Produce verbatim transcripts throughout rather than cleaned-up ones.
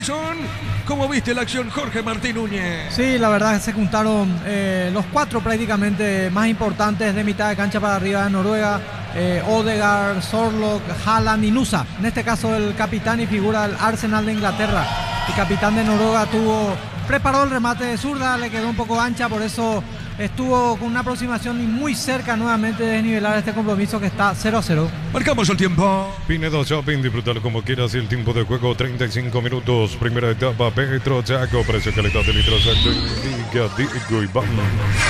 Son, ¿cómo viste la acción, Jorge Martín Núñez? Sí, la verdad es que se juntaron eh, los cuatro prácticamente más importantes de mitad de cancha para arriba de Noruega. Eh, Odegaard, Sorloth, Haaland y Nusa. En este caso el capitán y figura del Arsenal de Inglaterra. El capitán de Noruega tuvo, preparó el remate de zurda, le quedó un poco ancha, por eso estuvo con una aproximación y muy cerca nuevamente de desnivelar este compromiso que está cero a cero. Marcamos el tiempo. Pinedo Shopping, disfrutar como quieras el tiempo de juego, treinta y cinco minutos. Primera etapa, Petro Chaco, precio calidad de litro exacto. Indica, digo y vamos.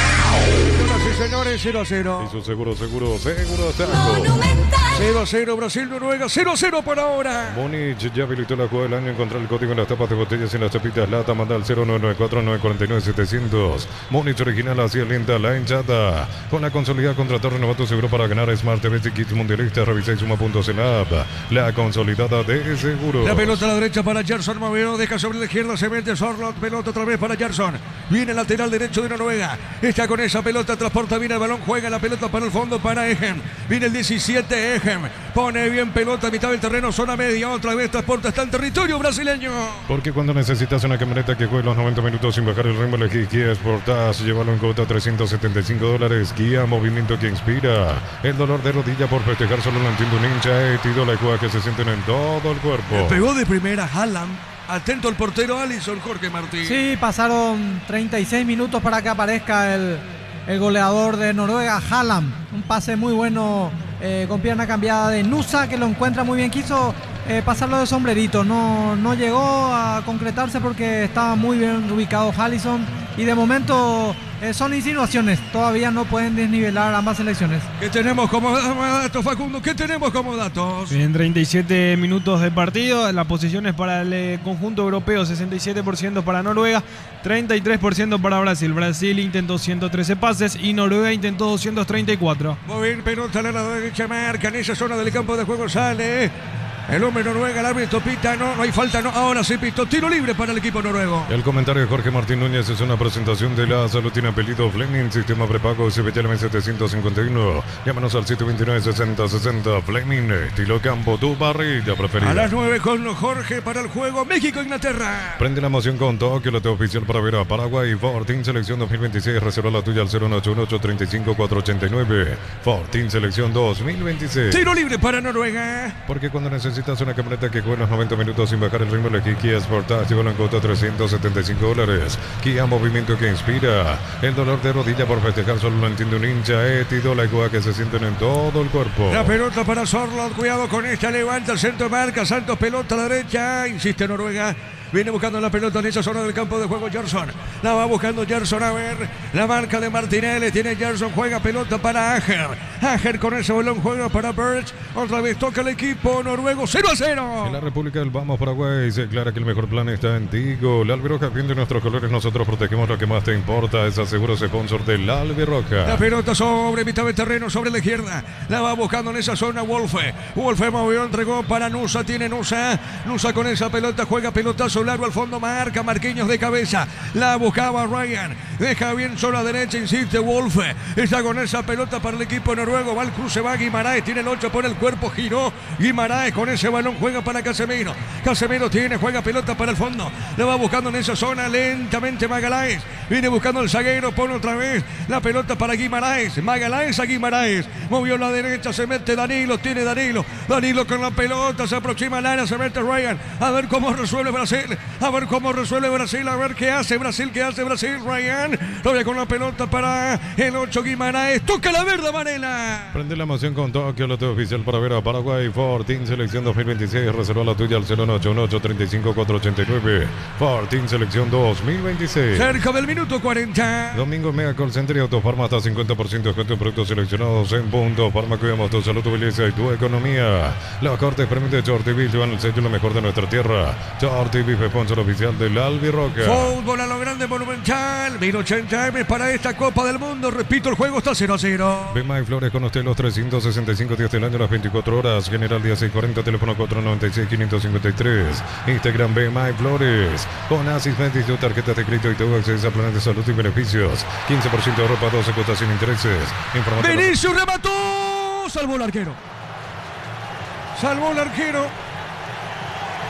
Señoras y señores, cero a cero. Eso seguro, seguro, seguro Chaco. cero a cero, Brasil, Noruega, cero a cero por ahora. Múnich ya habilitó la jugada del año. Encontrar el código en las tapas de botellas y en las chapitas lata. Manda al cero nueve nueve cuatro nueve cuatro nueve siete cero cero. Múnich original, así alienta la hinchada. Con la consolidada contratar renovato seguro para ganar Smart T V y Kits Mundialistas. Revisa y suma puntos en la app. La consolidada de seguro. La pelota a la derecha para Gerson Movero. Deja sobre la izquierda, se mete Sorloth. Pelota otra vez para Gerson. Viene el lateral derecho de Noruega. Está con esa pelota, transporta bien el balón. Juega la pelota para el fondo para Ehem. Viene el diecisiete Ehem. Pone bien pelota a mitad del terreno, zona media. Otra vez transporta hasta el territorio brasileño. Porque cuando necesitas una camioneta que juegue los noventa minutos sin bajar el ritmo, elegí Kia Sportage. Llévalo en cuota trescientos setenta y cinco dólares. Kia, movimiento que inspira. El dolor de rodilla por festejar solo lo entiende un hincha. Etido la jugada que se sienten en todo el cuerpo. Le pegó de primera Haaland. Atento el portero Alisson, Jorge Martín. Sí, pasaron treinta y seis minutos para que aparezca el, el goleador de Noruega, Haaland. Un pase muy bueno eh, con pierna cambiada de Nusa, que lo encuentra muy bien. Quiso eh, pasarlo de sombrerito. No, no llegó a concretarse porque estaba muy bien ubicado Alisson. Y de momento eh, son insinuaciones. Todavía no pueden desnivelar ambas selecciones. ¿Qué tenemos como datos, Facundo? ¿Qué tenemos como datos? En treinta y siete minutos de partido, la posición es para el eh, conjunto europeo, sesenta y siete por ciento para Noruega, treinta y tres por ciento para Brasil. Brasil intentó ciento trece pases y Noruega intentó doscientos treinta y cuatro. Muy bien, pelota a la derecha, marca en esa zona del campo de juego, sale el hombre Noruega, el árbitro pita, no, no hay falta, no, ahora sí pito, tiro libre para el equipo noruego. El comentario de Jorge Martín Núñez es una presentación de la salud. Tiene apellido Fleming, sistema prepago C B T L M setecientos cincuenta y uno. Llámanos al siete dos nueve sesenta sesenta. Fleming, estilo campo, tu parrilla preferida. A las nueve con Jorge para el juego México-Inglaterra. Prende la emoción con Tokio, la T oficial para ver a Paraguay. Fortín Selección dos mil veintiséis, reserva la tuya al cero uno ocho uno ocho tres cinco cuatro ocho nueve. Fortín Selección dos mil veintiséis. Tiro libre para Noruega. Porque cuando necesitas una camioneta que juega los noventa minutos sin bajar el ritmo, elegí Kia Sportage. Llévalo en cuota trescientos setenta y cinco dólares. Kia, movimiento que inspira. El dolor de rodilla por festejar solo lo entiende un hincha. Etido la igual que se sienten en todo el cuerpo. La pelota para Sorloth, cuidado con esta, levanta el centro, marca, Santos, pelota a la derecha, insiste Noruega. Viene buscando la pelota en esa zona del campo de juego Gerson. La va buscando Gerson, a ver. La marca de Martinelli. Tiene Gerson, juega pelota para Ajer. Ajer con ese balón juega para Birch. Otra vez toca el equipo noruego. cero a cero. En la República del Vamos, Paraguay, se aclara que el mejor plan está en Tigo. La Albiroja, viendo nuestros colores, nosotros protegemos lo que más te importa. Es aseguro sponsor de la Albiroja. La pelota sobre mitad de terreno, sobre la izquierda. La va buscando en esa zona Wolfe. Wolfe movió, entregó para Nusa. Tiene Nusa. Nusa con esa pelota, juega pelotazo largo al fondo, marca Marquinhos de cabeza, la buscaba Ryan, deja bien sobre la derecha, insiste Wolfe, está con esa pelota para el equipo noruego, va al cruce, va Guimaraes, tiene el ocho, pone el cuerpo, giró, Guimaraes con ese balón, juega para Casemiro, Casemiro tiene, juega pelota para el fondo, la va buscando en esa zona, lentamente Magalhães, viene buscando el zaguero, pone otra vez la pelota para Guimaraes, Magalhães a Guimaraes, movió la derecha, se mete Danilo, tiene Danilo, Danilo con la pelota, se aproxima al área, se mete Ryan, a ver cómo resuelve Brasil, a ver cómo resuelve Brasil, a ver qué hace Brasil, qué hace Brasil, Ryan, todavía con la pelota para el ocho Guimaraes, toca la verde Varela. Prende la emoción con Tokio, la T oficial para ver a Paraguay, Fortín Selección dos mil veintiséis, reserva la tuya al cero uno ocho uno ocho tres cinco cuatro ocho nueve, Fortín Selección dos mil veintiséis. Cerca del minuto cuarenta. Domingo Mega Call Center y Autofarma hasta cincuenta por ciento de descuento en productos seleccionados en punto. Farma, cuidamos tu salud, tu belleza y tu economía. Los cortes permite Short T V, llevan el sello lo mejor de nuestra tierra. Short T V, sponsor oficial del Albiroca. Fútbol a lo grande, monumental. mil ochenta M para esta Copa del Mundo. Repito, el juego está cero a cero. Bemay Flores con usted los trescientos sesenta y cinco días del año, las veinticuatro horas. General dieciséis cuarenta, teléfono cuatro nueve seis, cinco cinco tres. Instagram Bemay Flores. Con Asis Medis, tu tarjeta de crédito y tu acceso a planes de salud y beneficios. quince por ciento de ropa, doce cuotas sin intereses. Información. Vinicius remató. Salvó el arquero. Salvó el arquero.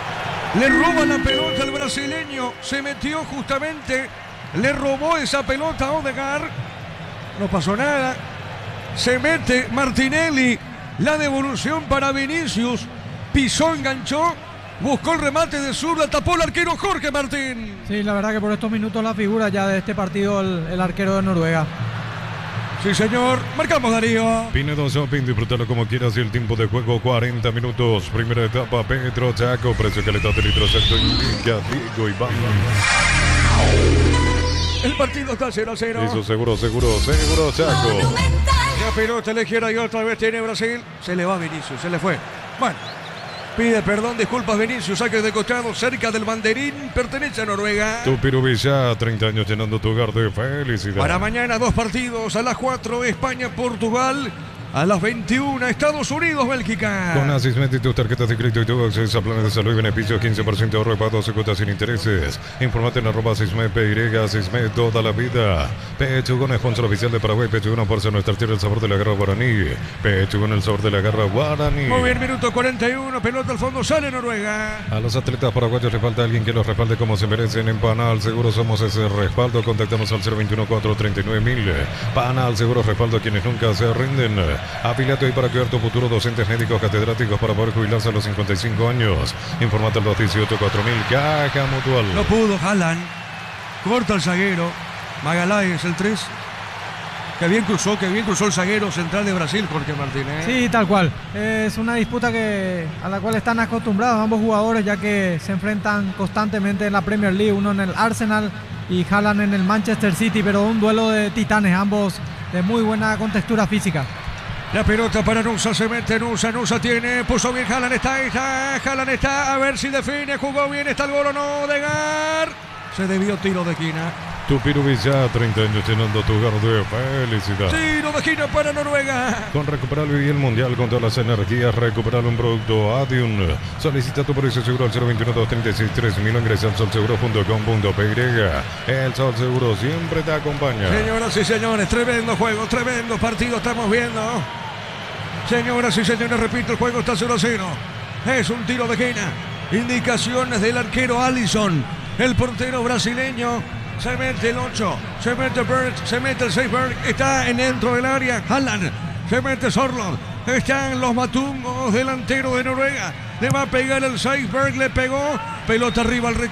Le roba la pelota al brasileño. Se metió justamente. Le robó esa pelota a Odegaard. No pasó nada. Se mete Martinelli. La devolución para Vinicius. Pisó, enganchó. Buscó el remate de zurda. Tapó el arquero Jorge Martín. Sí, la verdad que por estos minutos la figura ya de este partido el, el arquero de Noruega. Sí, señor. Marcamos, Darío. Pinedo Shopping, disfrútalo como quieras y el tiempo de juego cuarenta minutos. Primera etapa, Petro Chaco, precio calidad de litro exacto, indica Diego Iván. El partido está cero a cero. Eso seguro, seguro, seguro Chaco. La pelota a la izquierda y otra vez tiene Brasil. Se le va a Vinicius, se le fue. Bueno, pide perdón, disculpas Vinicius, saque de costado cerca del banderín, pertenece a Noruega. Tu Pirubilla, treinta años llenando tu hogar de felicidad. Para mañana dos partidos, a las cuatro España-Portugal, a las veintiuna Estados Unidos-Bélgica. Con Asismet y tus tarjetas de crédito y tu acceso a planes de salud y beneficios, quince por ciento de ahorro y pagos y cuotas sin intereses. Informate en arroba Asismet P Y, Asismet toda la vida. Pechugón, sponsor oficial de Paraguay. Pechugón, por ser nuestra tierra, el sabor de la garra guaraní. Pechugón, el sabor de la garra guaraní. Muy bien, minuto cuarenta y uno, pelota al fondo, sale Noruega. A los atletas paraguayos le falta alguien que los respalde como se merecen. En Panal Seguro somos ese respaldo. Contactamos al cero veintiuno, cuatrocientos treinta y nueve mil. Panal Seguro, respaldo a quienes nunca se rinden. Afiliate hoy para cuidar tu futuro. Docentes, médicos, catedráticos para poder jubilarse a los cincuenta y cinco años. Informate al dos dieciocho, cuatro mil. Caja Mutual. No pudo, Haaland. Corta el zaguero. Magaláes, el tres. Que bien cruzó, que bien cruzó el zaguero central de Brasil, Jorge Martínez. Sí, tal cual. Es una disputa que, a la cual están acostumbrados ambos jugadores, ya que se enfrentan constantemente en la Premier League. Uno en el Arsenal y Haaland en el Manchester City, pero un duelo de titanes, ambos de muy buena contextura física. La pelota para Nusa, se mete Nusa, Nusa tiene, puso bien Haaland, está, ahí está, Haaland está, a ver si define, jugó bien, está el gol o no, Odegaard. Se debió tiro de esquina. Tu Pirubilla, treinta años llenando tu hogar de felicidad. Tiro de esquina para Noruega. Con Recuperal y el Mundial con todas las energías, recuperar un producto Adium. Solicita tu precio seguro al cero veintiuno, doscientos treinta y seis, tres mil. Ingresa al sol seguro punto com punto p y. El Sol Seguro siempre te acompaña. Señoras y señores, tremendo juego, tremendo partido estamos viendo. Señoras y señores, repito, el juego está cero a cero. Es un tiro de esquina. Indicaciones del arquero Alisson. El portero brasileño. Se mete el ocho. Se mete Berg. Se mete el seis Berg. Está en dentro del área. Haaland. Se mete Sorloth. Están los matungos, delantero de Noruega. Le va a pegar el seis Berg. Le pegó. Pelota arriba al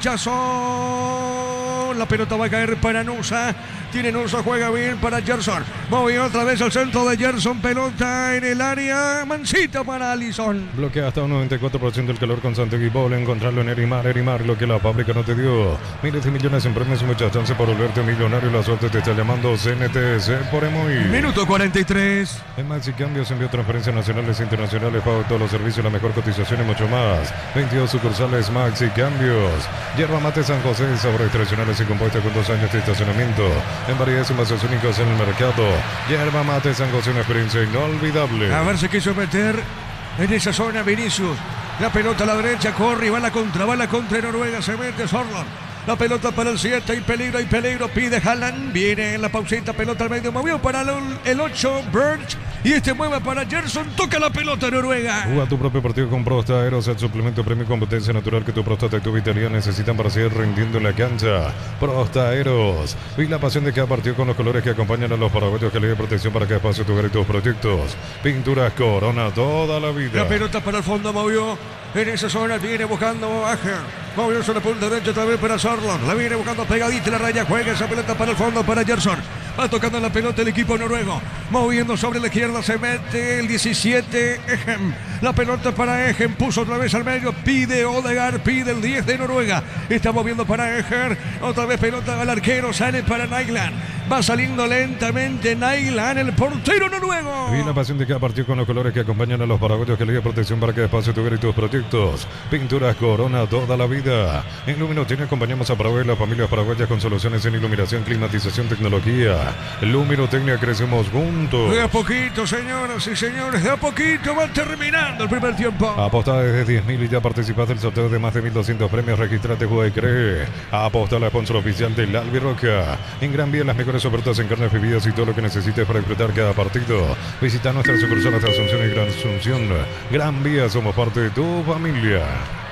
rechazo. La pelota va a caer para Nusa. Tiene Nusa, juega bien para Gerson. Movió otra vez al centro de Gerson. Pelota en el área. Mansita para Alisson. Bloquea hasta un noventa y cuatro por ciento el calor con Santiago Ball. Encontrarlo en Erimar. Erimar, lo que la fábrica no te dio. Miles y millones en premios y muchas chances por volverte millonario. La suerte te está llamando C N T S por Emoy. Minuto cuarenta y tres. En Maxi Cambios envió transferencias nacionales e internacionales. Pago todos los servicios, la mejor cotización y mucho más. veintidós sucursales Maxi Cambios. Yerba Mate San José. Sabores tradicionales y compuestas con dos años de estacionamiento. En variedades y envases únicos en el mercado. Yerba Mate San José, una experiencia inolvidable. A ver, se quiso meter en esa zona Vinicius. La pelota a la derecha, corre y va a la contra, va a la contra de Noruega, se mete Sorloth. La pelota para el siete, hay peligro, hay peligro, pide Haaland, viene en la pausita, pelota al medio, movió para el ocho, Birch, y este mueve para Gerson, toca la pelota Noruega. Juega tu propio partido con Prosta Aeros, el suplemento premio competencia natural que tu próstata y tu vitalidad necesitan para seguir rindiendo en la cancha. Prosta Aeros, y la pasión de cada partido con los colores que acompañan a los paraguayos, calidad de protección para cada espacio, tu hogar y tus proyectos. Pinturas Corona toda la vida. La pelota para el fondo, movió en esa zona, viene buscando a Ager. Movió sobre la punta derecha otra vez para Sorloth. La viene buscando pegadita la raya. Juega esa pelota para el fondo para Gerson. Va tocando la pelota el equipo noruego. Moviendo sobre la izquierda se mete el diecisiete. Egen. La pelota para Egen. Puso otra vez al medio. Pide Odegaard. Pide el diez de Noruega. Está moviendo para Egen. Otra vez pelota al arquero. Sale para Nyland. Va saliendo lentamente Nyland, el portero noruego. Y la pasión de cada partido con los colores que acompañan a los paraguayos, que le da protección para cada espacio, tu hogar y tus proyectos. Pinturas Corona toda la vida. En Luminotina acompañamos a Paraguay, las familias paraguayas con soluciones en iluminación, climatización, tecnología. Luminotecnia, crecemos juntos. De a poquito, señoras y señores, de a poquito va terminando el primer tiempo. Aposta desde diez mil y ya participas del sorteo de más de mil doscientos premios. Registrate, juega y cree. Aposta, la sponsor oficial del Albirroca. En Gran Vía, las mejores ofertas en carnes, bebidas y todo lo que necesites para disfrutar cada partido. Visita nuestras sucursales de Asunción y Gran Asunción. Gran Vía, somos parte de tu familia.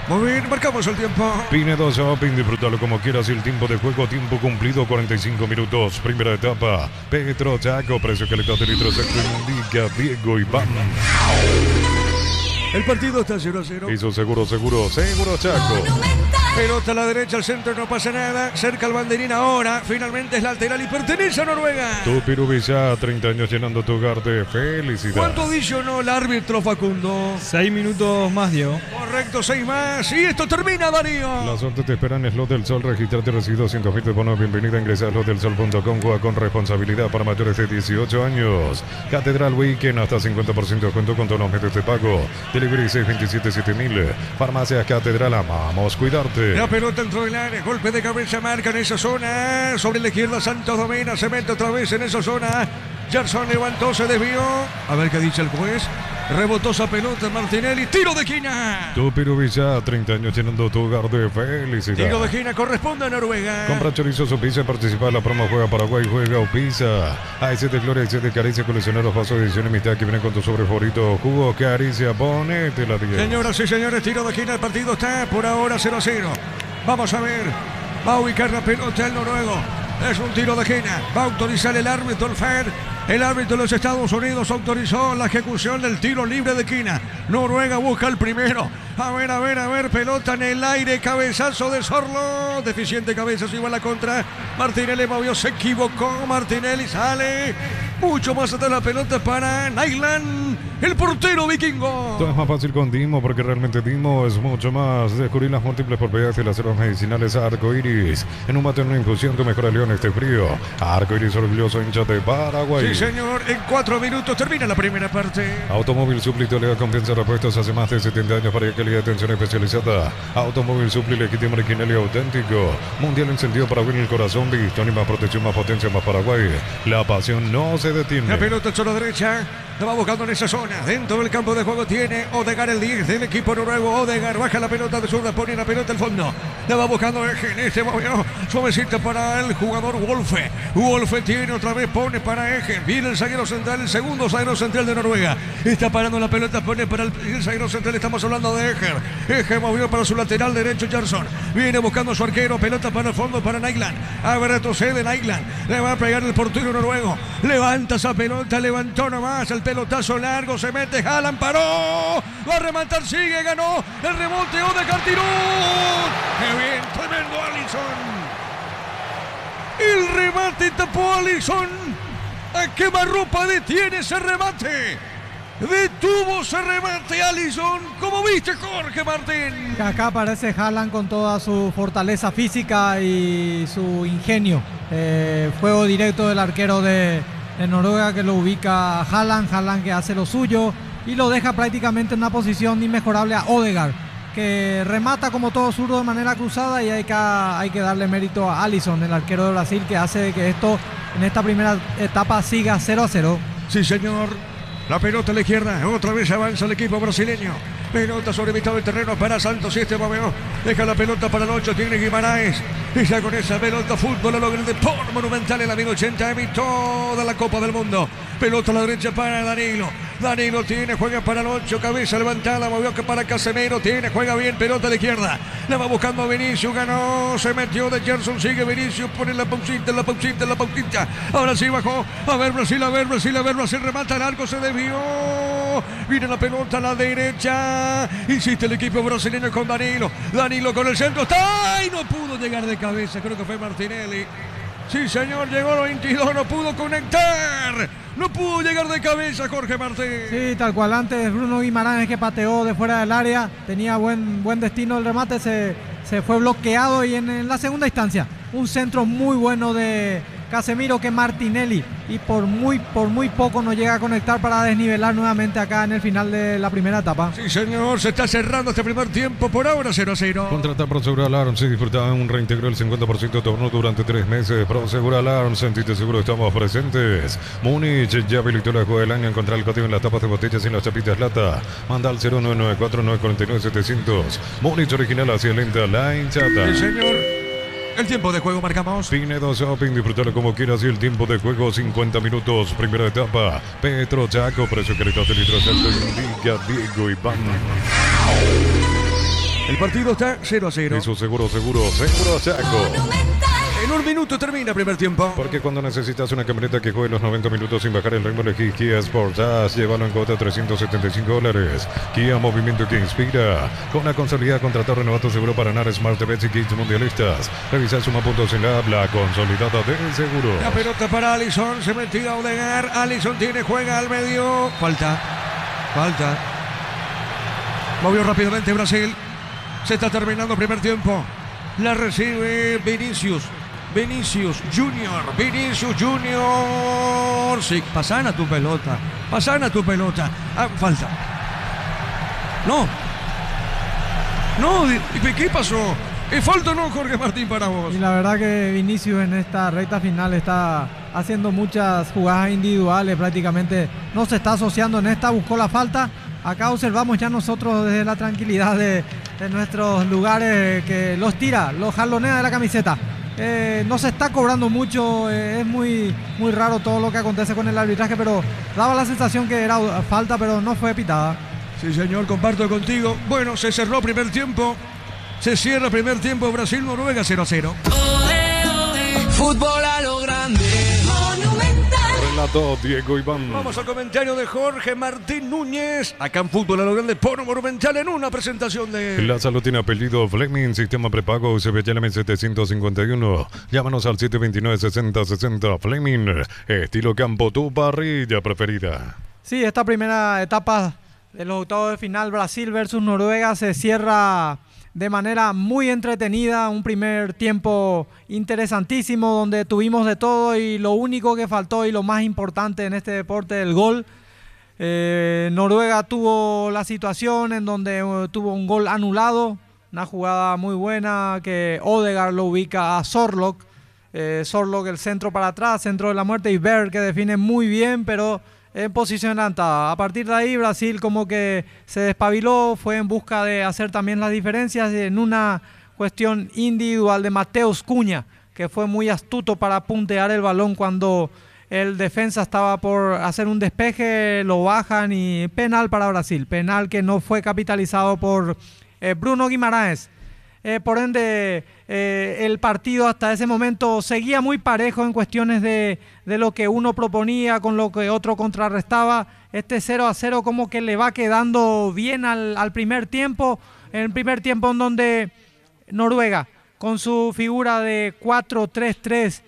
Muy bien, marcamos el tiempo. Pinedo Shopping, disfrútalo como quieras. El tiempo de juego, tiempo cumplido, cuarenta y cinco minutos. Primera etapa, Petro Chaco, precio calidad de litro sector indica Diego Iván. El partido está cero a cero. Hizo seguro, seguro, seguro Chaco. Pelota a la derecha, al centro, no pasa nada. Cerca el banderín ahora. Finalmente es lateral y pertenece a Noruega. Tupirubilla, treinta años llenando tu hogar de felicidad. ¿Cuánto adicionó el árbitro, Facundo? Seis minutos más, Diego. Correcto, seis más. Y esto termina, Darío. La suerte te espera en Slot del Sol. Registrate, recibe doscientos mil de bonos. Bienvenida, ingresa a slot del sol punto com. Juega con responsabilidad para mayores de dieciocho años. Catedral Weekend, hasta cincuenta por ciento de descuento con todos los medios de pago. Delivery seis veintisiete siete mil. Farmacias Catedral, amamos cuidarte. La pelota entró del área, golpe de cabeza, marca en esa zona. Sobre la izquierda, Santos domina, se mete otra vez en esa zona. Gerson levantó, se desvió. A ver qué dice el juez. Rebotó esa pelota, Martinelli, tiro de esquina. Tupirubilla, treinta años llenando tu hogar de felicidad. Tiro de esquina corresponde a Noruega. Compra chorizo su pizza, participa en la promo Juega Paraguay, Juega o Pizza. A ese de Gloria, ese de Caricia, coleccionar los vasos de edición limitada que vienen con tu sobre favorito. Jugo Caricia, ponete la diez. Señoras y señores, tiro de esquina, el partido está por ahora cero a cero. Vamos a ver, va a ubicar la pelota el noruego. Es un tiro de esquina, va a autorizar el árbitro, el F E D. El árbitro de los Estados Unidos autorizó la ejecución del tiro libre de esquina. Noruega busca el primero. A ver, a ver, a ver, pelota en el aire, cabezazo de Sorlo. Deficiente cabezazo, iba a la contra. Martinelli movió, se equivocó. Martinelli sale. Mucho más atrás la pelota para Nyland, el portero vikingo. Todo es más fácil con Dimo, porque realmente Dimo es mucho más. Descubrir las múltiples propiedades de las herbas medicinales Arco Iris. En un mate, en una infusión, tu mejor aliado en este frío. Arco Iris, orgulloso hincha de Paraguay. Sí, señor, en cuatro minutos termina la primera parte. Automóvil Supli te le da confianza a repuestos hace más de setenta años para calidad de atención especializada. Automóvil Supli, legítimo, original y auténtico. Mundial encendido para abrir el corazón. Visto, más protección, más potencia, más Paraguay. La pasión no se detiene. La pelota a la derecha. La va buscando en esa zona. Dentro del campo de juego tiene Odegaard, el diez del equipo noruego. Odegaard baja la pelota de zurda, pone la pelota al fondo. La va buscando Eje en este momento. Suavecita para el jugador Wolfe. Wolfe tiene otra vez, pone para Eje. Viene el zaguero central, el segundo zaguero central de Noruega. Está parando la pelota, pone para el, el zaguero central. Estamos hablando de Eje. Eje movió para su lateral derecho, Gerson. Viene buscando su arquero. Pelota para el fondo para Nyland. A ver, retrocede Nyland. Le va a pegar el portero noruego. Levanta esa pelota, levantó nomás el pelotazo largo, se mete, Haaland paró, va a rematar, sigue, ganó, el rebote, Odegaard tiró, ¡qué bien, tremendo Alisson! El remate tapó a Alisson, a quemarropa detiene ese remate, detuvo ese remate Alisson, ¿cómo viste, Jorge Martín? Acá aparece Haaland con toda su fortaleza física y su ingenio, eh, juego directo del arquero de de Noruega que lo ubica a Haaland, Haaland que hace lo suyo y lo deja prácticamente en una posición inmejorable a Odegaard, que remata como todo zurdo de manera cruzada, y hay que, hay que darle mérito a Alisson, el arquero de Brasil, que hace que esto en esta primera etapa siga cero a cero. Sí, señor. La pelota a la izquierda, otra vez avanza el equipo brasileño. Pelota sobre mitad del terreno para Santos y este momento deja la pelota para el ocho, tiene Guimaraes. Y ya con esa pelota fútbol lo logra el Deporte Monumental en la mil ochenta de toda la Copa del Mundo. Pelota a la derecha para Danilo. Danilo tiene, juega para el ocho, cabeza levantada, movió que para Casemiro, tiene, juega bien, pelota a la izquierda. La va buscando a Vinicius, ganó, se metió de Gerson, sigue Vinicius, pone la pausita, la pausita, la pausita. Ahora sí bajó, a ver Brasil, a ver Brasil, a ver Brasil, remata el arco, se desvió. Viene la pelota a la derecha. Insiste el equipo brasileño con Danilo. Danilo con el centro. ¡Está! Y no pudo llegar de cabeza. Creo que fue Martinelli. Sí, señor, llegó a los veintidós. No pudo conectar. No pudo llegar de cabeza Jorge Martín. Sí, tal cual. Antes Bruno Guimaraes, que pateó de fuera del área. Tenía buen, buen destino el remate. Se, se fue bloqueado. Y en, en la segunda instancia, un centro muy bueno de Casemiro, que Martinelli, y por muy por muy poco no llega a conectar para desnivelar nuevamente acá en el final de la primera etapa. Sí, señor, se está cerrando este primer tiempo, por ahora cero a cero. Contratar Prosegur Alarm, si disfrutaba un reintegro del cincuenta por ciento de turno durante tres meses. Prosegur Alarm, sentite seguro, estamos presentes. Múnich ya habilitó la juega del año. Encontrar el código en las tapas de botellas y en las chapitas lata. Manda al cero nueve nueve cuatro nueve cuatro nueve setecientos. Múnich original, hacia lenta, la hinchata. Sí, señor. El tiempo de juego marcamos. Pinedo Shopping, disfrútalo como quieras. Y el tiempo de juego, cincuenta minutos. Primera etapa, Petro Chaco, precio calidad de litro salto indica Diego Iván. El partido está cero a cero. Eso seguro, seguro, seguro, Chaco. En un minuto termina el primer tiempo. Porque cuando necesitas una camioneta que juegue los noventa minutos sin bajar el ritmo, elegí Kia Sportage. Llévalo en cuota trescientos setenta y cinco dólares. Kia, movimiento que inspira. Con la consolidada contrato renovado seguro para ganar Smart T Vs y kits mundialistas. Revisa Suma Puntos en la app, la consolidada de seguro. La pelota para Alisson. Se metió a Odegaard. Alisson tiene, juega al medio. Falta. Falta. Movió rápidamente Brasil. Se está terminando el primer tiempo. La recibe Vinicius. Vinicius Junior, Vinicius Junior. Sí, pasan a tu pelota. Pasan a tu pelota. Ah, falta. No. No, ¿y qué pasó? ¿Es falta o no, Jorge Martín, para vos? Y la verdad que Vinicius en esta recta final está haciendo muchas jugadas individuales. Prácticamente no se está asociando en esta. Buscó la falta. Acá observamos ya nosotros desde la tranquilidad de, de nuestros lugares que los tira, los jalonea de la camiseta. Eh, no se está cobrando mucho, eh, es muy, muy raro todo lo que acontece con el arbitraje, pero daba la sensación que era falta, pero no fue pitada. Sí, señor, comparto contigo. Bueno, se cerró primer tiempo, se cierra primer tiempo, Brasil-Noruega cero a cero. Fútbol a lo grande. Relato Diego Iván. Vamos al comentario de Jorge Martín Núñez. Acá en Fútbol a lo grande por Monumental en una presentación de... La salud tiene apellido Fleming, sistema prepago U S B L M setecientos cincuenta y uno. Llámanos al siete dos nueve, sesenta sesenta. Fleming, estilo campo, tu parrilla preferida. Sí, esta primera etapa de los octavos de final, Brasil versus Noruega, se cierra de manera muy entretenida, un primer tiempo interesantísimo donde tuvimos de todo y lo único que faltó y lo más importante en este deporte, el gol. Eh, Noruega tuvo la situación en donde uh, tuvo un gol anulado, una jugada muy buena que Odegaard lo ubica a Sorloth, eh, Sorloth el centro para atrás, centro de la muerte, y Berg que define muy bien, pero en posición adelantada. A partir de ahí Brasil como que se despabiló, fue en busca de hacer también las diferencias en una cuestión individual de Mateus Cunha, que fue muy astuto para puntear el balón cuando el defensa estaba por hacer un despeje, lo bajan y penal para Brasil, penal que no fue capitalizado por eh, Bruno Guimarães. Eh, por ende, eh, el partido hasta ese momento seguía muy parejo en cuestiones de, de lo que uno proponía con lo que otro contrarrestaba. Este cero a cero como que le va quedando bien al, al primer tiempo. En el primer tiempo en donde Noruega, con su figura de cuatro tres tres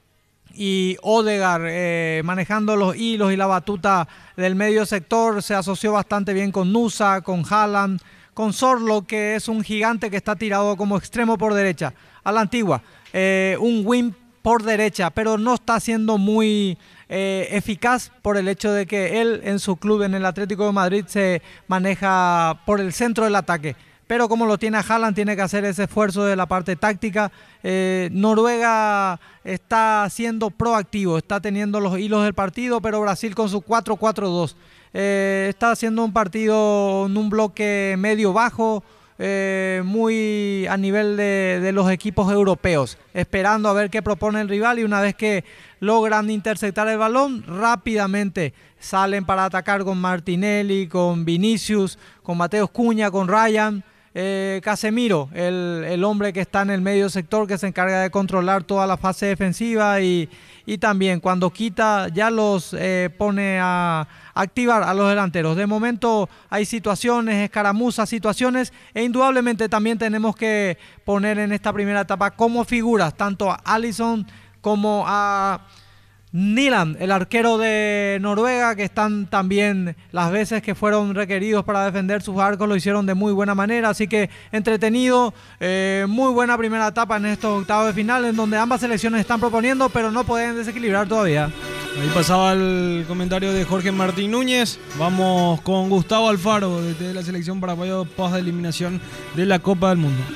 y Odegaard eh, manejando los hilos y la batuta del medio sector, se asoció bastante bien con Nusa, con Haaland, con Sorloth, que es un gigante que está tirado como extremo por derecha, a la antigua, eh, un wing por derecha, pero no está siendo muy eh, eficaz por el hecho de que él en su club, en el Atlético de Madrid, se maneja por el centro del ataque. Pero como lo tiene a Haaland, tiene que hacer ese esfuerzo de la parte táctica. Eh, Noruega está siendo proactivo, está teniendo los hilos del partido, pero Brasil con su cuatro cuatro dos. Eh, está haciendo un partido en un bloque medio-bajo, eh, muy a nivel de, de los equipos europeos, esperando a ver qué propone el rival, y una vez que logran interceptar el balón, rápidamente salen para atacar con Martinelli, con Vinicius, con Mateus Cunha, con Ryan. Eh, Casemiro, el, el hombre que está en el medio sector, que se encarga de controlar toda la fase defensiva, y, y también cuando quita ya los eh, pone a activar a los delanteros. De momento hay situaciones, escaramuzas, situaciones, e indudablemente también tenemos que poner en esta primera etapa como figuras tanto a Alisson como a Nyland, el arquero de Noruega, que están también las veces que fueron requeridos para defender sus arcos, lo hicieron de muy buena manera, así que entretenido, eh, muy buena primera etapa en estos octavos de final, en donde ambas selecciones están proponiendo, pero no pueden desequilibrar todavía. Ahí pasaba el comentario de Jorge Martín Núñez. Vamos con Gustavo Alfaro, desde la selección paraguaya pos de eliminación de la Copa del Mundo.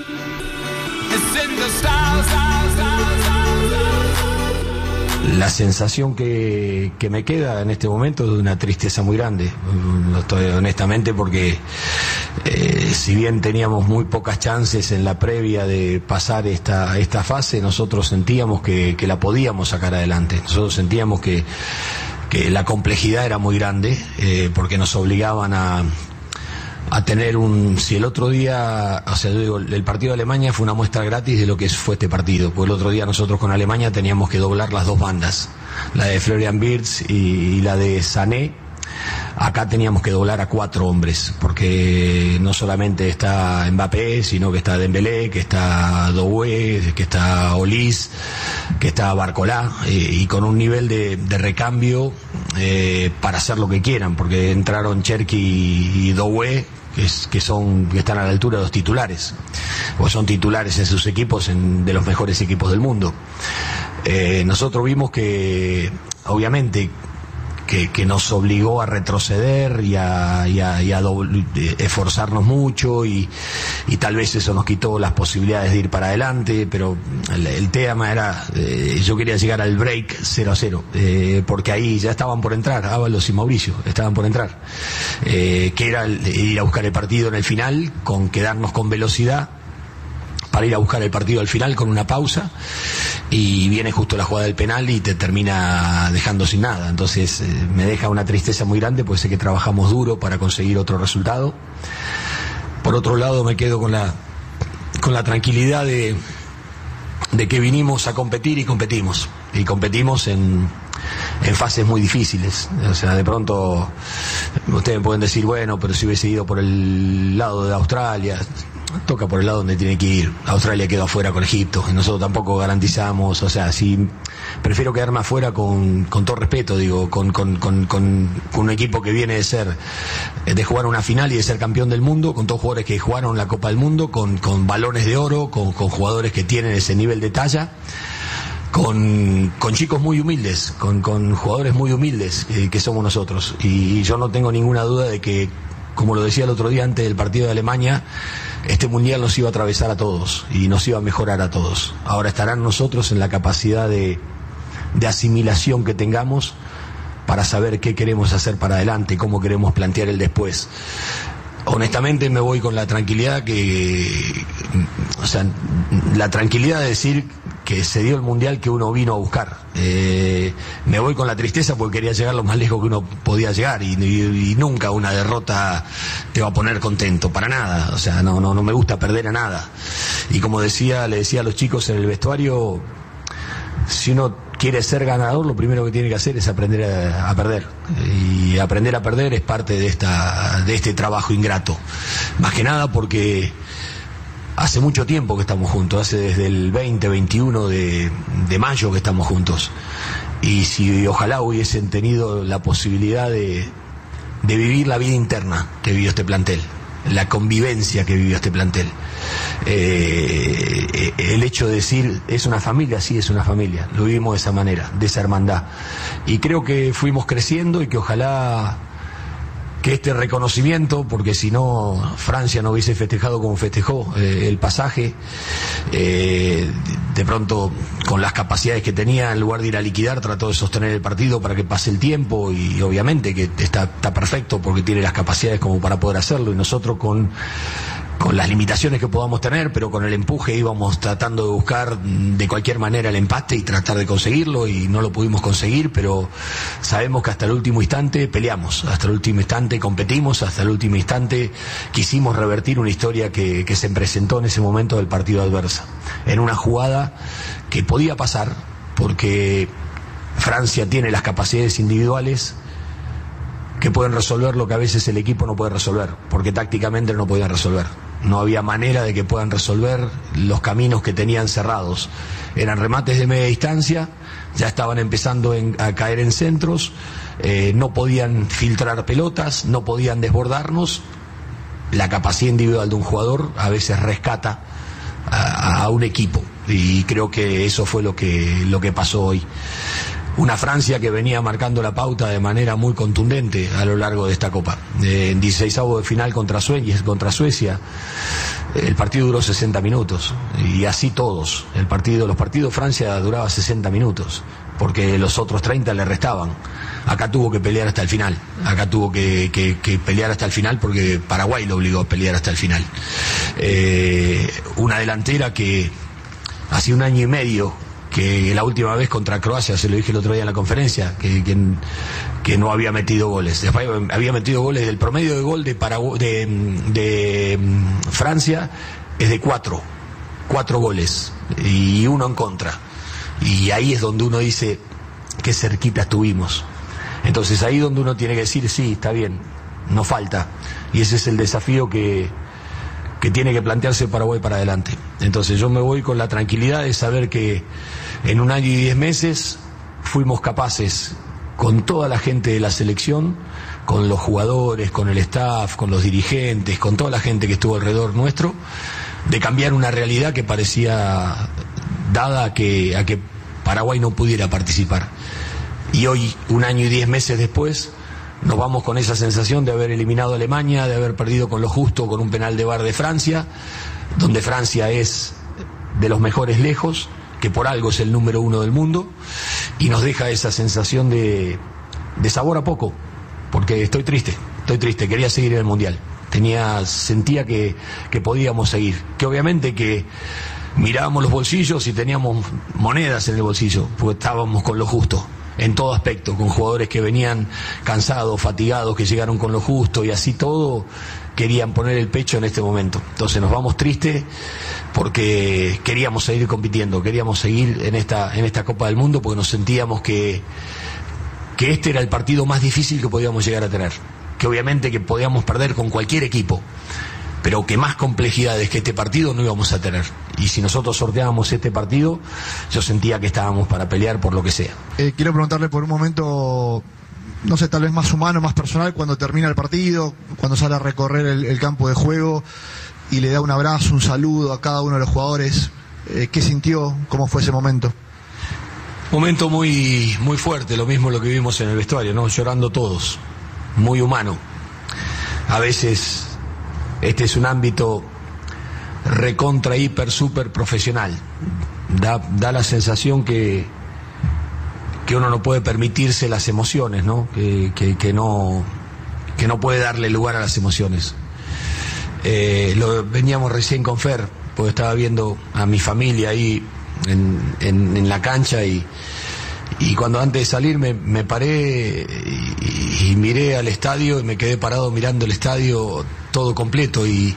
La sensación que, que me queda en este momento es de una tristeza muy grande, no estoy, honestamente, porque eh, si bien teníamos muy pocas chances en la previa de pasar esta, esta fase, nosotros sentíamos que, que la podíamos sacar adelante, nosotros sentíamos que, que la complejidad era muy grande, eh, porque nos obligaban a, a tener un, si el otro día, o sea, yo digo, el partido de Alemania fue una muestra gratis de lo que fue este partido, porque el otro día nosotros con Alemania teníamos que doblar las dos bandas, la de Florian Wirtz y, y la de Sané. Acá teníamos que doblar a cuatro hombres, porque no solamente está Mbappé, sino que está Dembélé, que está Doué, que está Olís, que está Barcolá, eh, y con un nivel de, de recambio eh, para hacer lo que quieran, porque entraron Cherki y, y Doué, que, es, que, son, que están a la altura de los titulares, o son titulares en sus equipos, en, de los mejores equipos del mundo. Eh, nosotros vimos que, obviamente, Que, que nos obligó a retroceder y a, y a, y a doble, esforzarnos mucho y, y tal vez eso nos quitó las posibilidades de ir para adelante, pero el, el tema era, eh, yo quería llegar al break cero a cero, eh, porque ahí ya estaban por entrar, Ábalos y Mauricio, estaban por entrar, eh, que era el, ir a buscar el partido en el final, con quedarnos con velocidad, para ir a buscar el partido al final con una pausa, y viene justo la jugada del penal y te termina dejando sin nada. Entonces eh, me deja una tristeza muy grande, porque sé que trabajamos duro para conseguir otro resultado. Por otro lado, me quedo con la con la tranquilidad de, de que vinimos a competir y competimos y competimos en en fases muy difíciles. O sea, de pronto ustedes pueden decir, bueno, pero si hubiese ido por el lado de Australia, toca por el lado donde tiene que ir. Australia quedó afuera con Egipto y nosotros tampoco garantizamos, o sea, si prefiero quedarme afuera con, con todo respeto, digo, con, con, con, con, con un equipo que viene de ser, de jugar una final y de ser campeón del mundo, con todos jugadores que jugaron la Copa del Mundo, con, con balones de oro, con, con jugadores que tienen ese nivel de talla, con, con chicos muy humildes, con, con jugadores muy humildes eh, que somos nosotros. Y yo no tengo ninguna duda de que, como lo decía el otro día antes del partido de Alemania, este mundial nos iba a atravesar a todos y nos iba a mejorar a todos. Ahora estarán nosotros en la capacidad de, de asimilación que tengamos para saber qué queremos hacer para adelante, cómo queremos plantear el después. Honestamente me voy con la tranquilidad que, o sea, la tranquilidad de decir que se dio el mundial que uno vino a buscar. Eh, me voy con la tristeza porque quería llegar lo más lejos que uno podía llegar y, y, y nunca una derrota te va a poner contento, para nada. O sea, no, no, no me gusta perder a nada. Y como decía, le decía a los chicos en el vestuario, si uno quiere ser ganador, lo primero que tiene que hacer es aprender a, a perder. Y aprender a perder es parte de esta, de este trabajo ingrato. Más que nada porque hace mucho tiempo que estamos juntos, hace desde el veinte, veintiuno de, de mayo que estamos juntos. Y si ojalá hubiesen tenido la posibilidad de, de vivir la vida interna que vivió este plantel, la convivencia que vivió este plantel. Eh, el hecho de decir, es una familia, sí, es una familia. Lo vivimos de esa manera, de esa hermandad. Y creo que fuimos creciendo y que ojalá que este reconocimiento, porque si no Francia no hubiese festejado como festejó eh, el pasaje, eh, de pronto con las capacidades que tenía, en lugar de ir a liquidar, trató de sostener el partido para que pase el tiempo, y obviamente que está, está perfecto porque tiene las capacidades como para poder hacerlo, y nosotros con con las limitaciones que podamos tener, pero con el empuje íbamos tratando de buscar de cualquier manera el empate y tratar de conseguirlo, y no lo pudimos conseguir, pero sabemos que hasta el último instante peleamos, hasta el último instante competimos, hasta el último instante quisimos revertir una historia que, que se presentó en ese momento del partido adversa, en una jugada que podía pasar, porque Francia tiene las capacidades individuales que pueden resolver lo que a veces el equipo no puede resolver, porque tácticamente no podían resolver. No había manera de que puedan resolver los caminos que tenían cerrados. Eran remates de media distancia, ya estaban empezando en, a caer en centros, eh, no podían filtrar pelotas, no podían desbordarnos. La capacidad individual de un jugador a veces rescata a, a un equipo, y creo que eso fue lo que, lo que pasó hoy. Una Francia que venía marcando la pauta de manera muy contundente a lo largo de esta Copa. Eh, en dieciseisavos de final contra Suecia, contra Suecia, el partido duró sesenta minutos, y así todos. El partido, los partidos Francia duraba sesenta minutos, porque los otros treinta le restaban. Acá tuvo que pelear hasta el final. Acá tuvo que, que, que pelear hasta el final porque Paraguay lo obligó a pelear hasta el final. Eh, una delantera que hace un año y medio que la última vez contra Croacia, se lo dije el otro día en la conferencia, que, que, que no había metido goles. Después había metido goles. Del promedio de gol de, Paragu- de, de Francia es de cuatro, cuatro goles y uno en contra. Y ahí es donde uno dice qué cerquita estuvimos. Entonces ahí donde uno tiene que decir, sí, está bien, no falta. Y ese es el desafío que, que tiene que plantearse Paraguay para adelante. Entonces yo me voy con la tranquilidad de saber que en un año y diez meses fuimos capaces, con toda la gente de la selección, con los jugadores, con el staff, con los dirigentes, con toda la gente que estuvo alrededor nuestro, de cambiar una realidad que parecía dada a que, a que Paraguay no pudiera participar. Y hoy, un año y diez meses después, nos vamos con esa sensación de haber eliminado a Alemania, de haber perdido con lo justo con un penal de V A R de Francia, donde Francia es de los mejores lejos, que por algo es el número uno del mundo, y nos deja esa sensación de, de sabor a poco, porque estoy triste, estoy triste, quería seguir en el Mundial, tenía, sentía que, que podíamos seguir, que obviamente que mirábamos los bolsillos y teníamos monedas en el bolsillo, porque estábamos con lo justo, en todo aspecto, con jugadores que venían cansados, fatigados, que llegaron con lo justo y así todo, querían poner el pecho en este momento. Entonces nos vamos tristes porque queríamos seguir compitiendo, queríamos seguir en esta, en esta Copa del Mundo, porque nos sentíamos que, que este era el partido más difícil que podíamos llegar a tener, que obviamente que podíamos perder con cualquier equipo, pero que más complejidades que este partido no íbamos a tener. Y si nosotros sorteábamos este partido, yo sentía que estábamos para pelear por lo que sea. Eh, quiero preguntarle por un momento, no sé, tal vez más humano, más personal, cuando termina el partido, cuando sale a recorrer el, el campo de juego y le da un abrazo, un saludo a cada uno de los jugadores, eh, ¿qué sintió? ¿Cómo fue ese momento? Momento muy, muy fuerte, lo mismo lo que vimos en el vestuario, ¿no? Llorando todos, muy humano. A veces este es un ámbito recontra, hiper, super profesional. Da, da la sensación que, que uno no puede permitirse las emociones, ¿no? Que, que, que no, que no puede darle lugar a las emociones. Eh, lo veníamos recién con Fer, porque estaba viendo a mi familia ahí en, en, en la cancha y, y cuando antes de salir me, me paré y, y miré al estadio y me quedé parado mirando el estadio todo completo y,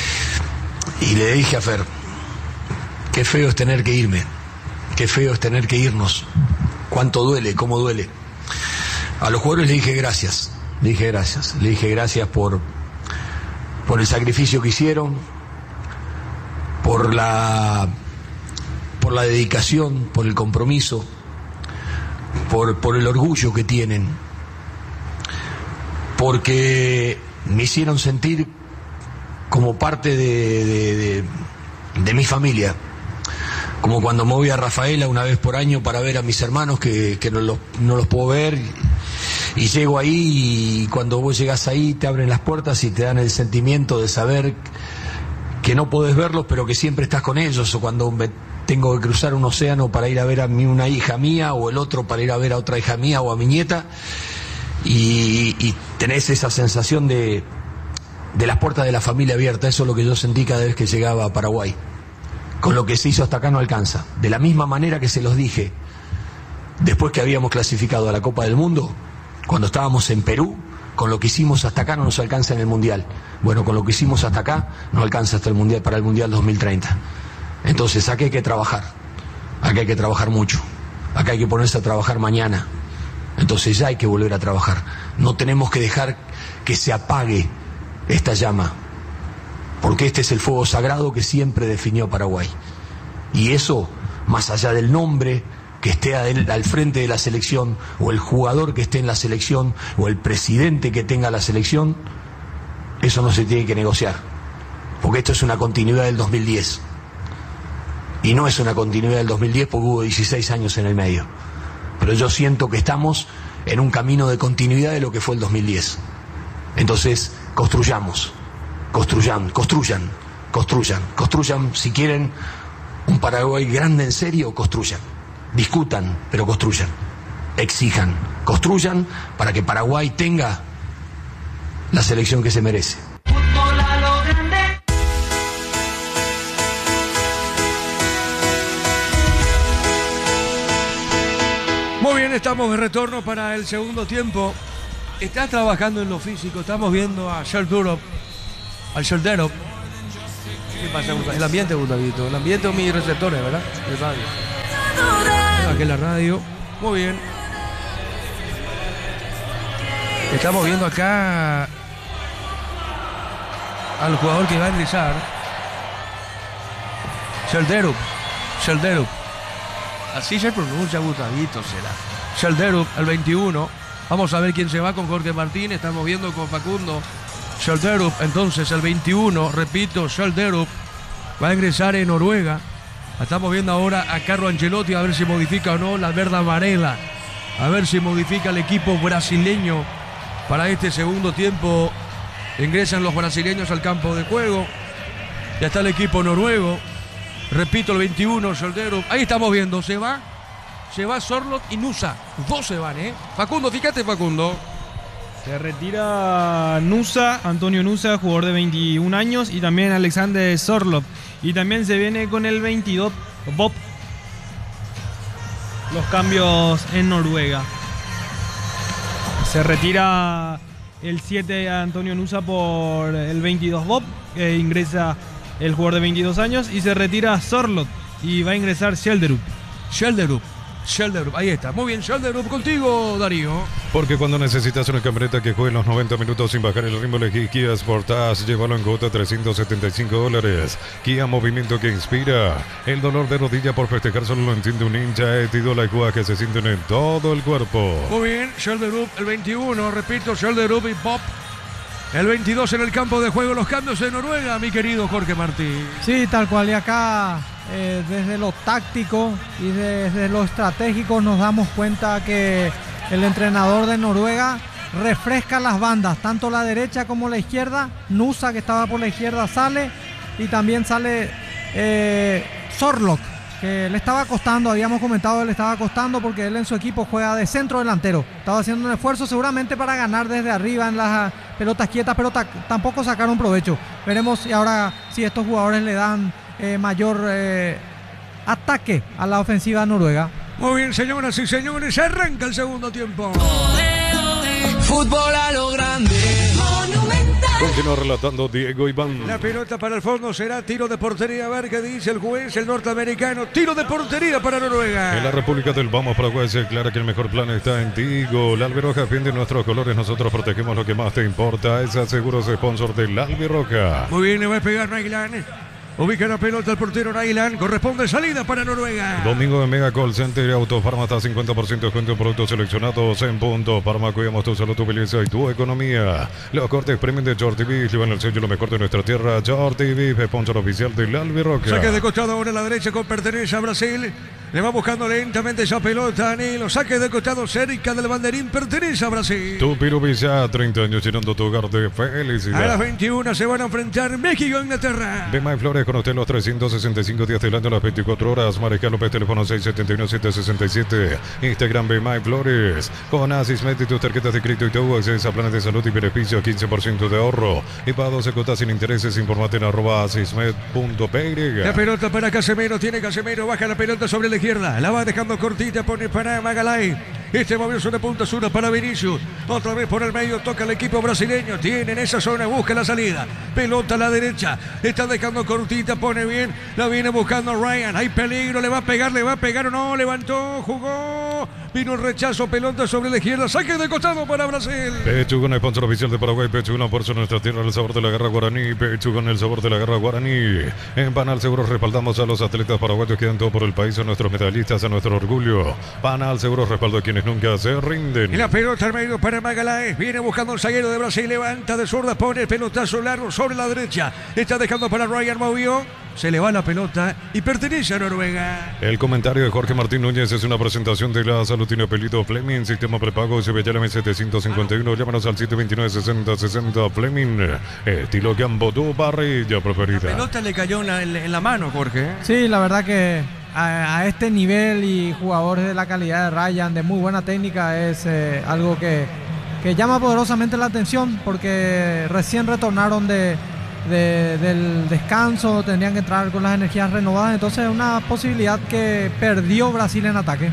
y le dije a Fer, qué feo es tener que irme, qué feo es tener que irnos, cuánto duele, cómo duele. A los jugadores le dije gracias, le dije gracias, le dije gracias por, por el sacrificio que hicieron, por la, por la dedicación, por el compromiso, por, por el orgullo que tienen, porque me hicieron sentir como parte de, de, de, de mi familia, como cuando me voy a Rafaela una vez por año para ver a mis hermanos que, que no, los, no los puedo ver, y llego ahí y cuando vos llegás ahí te abren las puertas y te dan el sentimiento de saber que no podés verlos pero que siempre estás con ellos, o cuando me tengo que cruzar un océano para ir a ver a mí una hija mía, o el otro para ir a ver a otra hija mía o a mi nieta, y, y tenés esa sensación de, de las puertas de la familia abiertas. Eso es lo que yo sentí cada vez que llegaba a Paraguay. Con lo que se hizo hasta acá no alcanza. De la misma manera que se los dije después que habíamos clasificado a la Copa del Mundo, cuando estábamos en Perú, con lo que hicimos hasta acá no nos alcanza en el Mundial. Bueno, con lo que hicimos hasta acá no alcanza hasta el Mundial, para el Mundial dos mil treinta. Entonces acá hay que trabajar, acá hay que trabajar mucho, acá hay que ponerse a trabajar mañana. Entonces ya hay que volver a trabajar. No tenemos que dejar que se apague esta llama, porque este es el fuego sagrado que siempre definió Paraguay. Y eso, más allá del nombre que esté al frente de la selección, o el jugador que esté en la selección, o el presidente que tenga la selección, eso no se tiene que negociar, porque esto es una continuidad del dos mil diez. Y no es una continuidad del dos mil diez porque hubo dieciséis años en el medio. Pero yo siento que estamos en un camino de continuidad de lo que fue el dos mil diez. Entonces, construyamos, construyan, construyan, construyan, construyan, si quieren un Paraguay grande en serio, construyan, discutan, pero construyan, exijan, construyan para que Paraguay tenga la selección que se merece. Muy bien, estamos de retorno para el segundo tiempo. Está trabajando en lo físico. Estamos viendo a Sheldurop, al Sheldurop. ¿Qué pasa, Gustavo? El ambiente, Gustavito. El ambiente o mis receptores, ¿verdad? De radio. Aquí en la radio. Muy bien. Estamos viendo acá al jugador que va a ingresar. Sheldurop. Sheldurop. Así se pronuncia, Gustavito, será. Sheldurop, el veintiuno. Vamos a ver quién se va con Jorge Martín. Estamos viendo con Facundo. Sheldurop, entonces el veintiuno. Repito, Sheldurop va a ingresar en Noruega. Estamos viendo ahora a Carlo Ancelotti a ver si modifica o no la verde amarela. A ver si modifica el equipo brasileño para este segundo tiempo. Ingresan los brasileños al campo de juego. Ya está el equipo noruego. Repito, el veintiuno, Sheldurop. Ahí estamos viendo, se va. Se va Sorloth y Nusa. Dos se van, ¿eh? Facundo, fíjate, Facundo. Se retira Nusa, Antonio Nusa, jugador de veintiún años. Y también Alexander Sorloth. Y también se viene con el veintidós, Bob. Los cambios en Noruega. Se retira el siete Antonio Nusa por el veintidós, Bob. E ingresa el jugador de veintidós años, y se retira Sorloth y va a ingresar Sheldurop. Sheldurop, Sheldurop, ahí está. Muy bien, Sheldurop, contigo, Darío. Porque cuando necesitas una camioneta que juegue los noventa minutos sin bajar el ritmo, elegí Kia Sportage. Llévalo en cuota trescientos setenta y cinco dólares. Kia, movimiento que inspira. El dolor de rodilla por festejar solo lo entiende un hincha. Es la igual que se sienten en todo el cuerpo. Muy bien, Sheldurop, el veintiuno. Repito, Sheldurop y Bob. El veintidós en el campo de juego, los cambios en Noruega, mi querido Jorge Martín. Sí, tal cual. Y acá, eh, desde lo táctico y desde lo estratégico, nos damos cuenta que el entrenador de Noruega refresca las bandas, tanto la derecha como la izquierda. Nusa, que estaba por la izquierda, sale. Y también sale eh, Sorloth, que le estaba costando, habíamos comentado, le estaba costando porque él en su equipo juega de centro delantero. Estaba haciendo un esfuerzo seguramente para ganar desde arriba en las pelotas quietas, pero ta- tampoco sacaron provecho. Veremos y ahora si estos jugadores le dan eh, mayor eh, ataque a la ofensiva noruega. Muy bien, señoras y señores, arranca el segundo tiempo. Fútbol a lo grande. Continúa relatando Diego Iván. La pelota para el fondo será tiro de portería. A ver qué dice el juez, el norteamericano. Tiro de portería para Noruega. En la República del Vamos Paraguay se aclara que el mejor plan está en Tigo. La Albiroja defiende nuestros colores. Nosotros protegemos lo que más te importa. Es Seguros sponsor del Albiroja. Muy bien, le va a pegar Nailan. Ubica la pelota el portero Nailan. Corresponde salida para Noruega. Domingo de Mega Call Center y Autofarma hasta cincuenta por ciento de descuento en productos seleccionados en punto. Parma, cuidamos tu salud, tu belleza y tu economía. Los cortes premium de Jordi Beef llevan el sello lo mejor de nuestra tierra. Jordi Beef, sponsor oficial del Albiroca. Saque de costado ahora a la derecha con pertenencia a Brasil. Le va buscando lentamente esa pelota a Nilo. Saque de costado cerca del banderín. Pertenece a Brasil. Tu Pirubilla, treinta años llenando tu hogar de felicidad. A las veintiuna se van a enfrentar México e Inglaterra. De My Flores con usted los trescientos sesenta y cinco días del año, las veinticuatro horas. Mariscal López, teléfono seis siete uno siete seis siete. Instagram de My Flores. Con Asismed y tus tarjetas de crédito y todo, accedes a planes de salud y beneficio, quince por ciento de ahorro. Y para doce cuotas sin intereses, informate en arroba asismed punto p y. La pelota para Casemiro, tiene Casemiro, baja la pelota sobre la izquierda, la va dejando cortita, pone para Magalay. Este movió de punta sur para Vinicius. Otra vez por el medio, toca el equipo brasileño. Tiene en esa zona, busca la salida. Pelota a la derecha, está dejando cortita, pone bien. La viene buscando Ryan. Hay peligro, le va a pegar, le va a pegar o no. Levantó, jugó. Vino el rechazo, pelota sobre la izquierda. Saque de costado para Brasil. Pechugón, sponsor oficial de Paraguay. Pechugón, por eso nuestra tierra, el sabor de la garra guaraní. Pechugón, el sabor de la garra guaraní. En Panal Seguros respaldamos a los atletas paraguayos que dan todo por el país, a nuestros medallistas, a nuestro orgullo. Panal Seguros respaldo a quienes nunca se rinden. Y la pelota al medio para Magalhães. Viene buscando un zaguero de Brasil. Levanta de zurda, pone el pelotazo largo sobre la derecha. Está dejando para Ryan, movió. Se le va la pelota y pertenece a Noruega. El comentario de Jorge Martín Núñez es una presentación de la salud. Tiene apellido Fleming, sistema prepago S B L M setecientos cincuenta y uno. Llámanos al siete dos nueve sesenta sesenta. Fleming, estilo Campo, tu parrilla preferida. La pelota le cayó en la, en la mano, Jorge. Sí, la verdad que a, a este nivel y jugadores de la calidad de Ryan, de muy buena técnica, es eh, algo que, que llama poderosamente la atención, porque recién retornaron de... De, del descanso, tendrían que entrar con las energías renovadas, entonces es una posibilidad que perdió Brasil en ataque.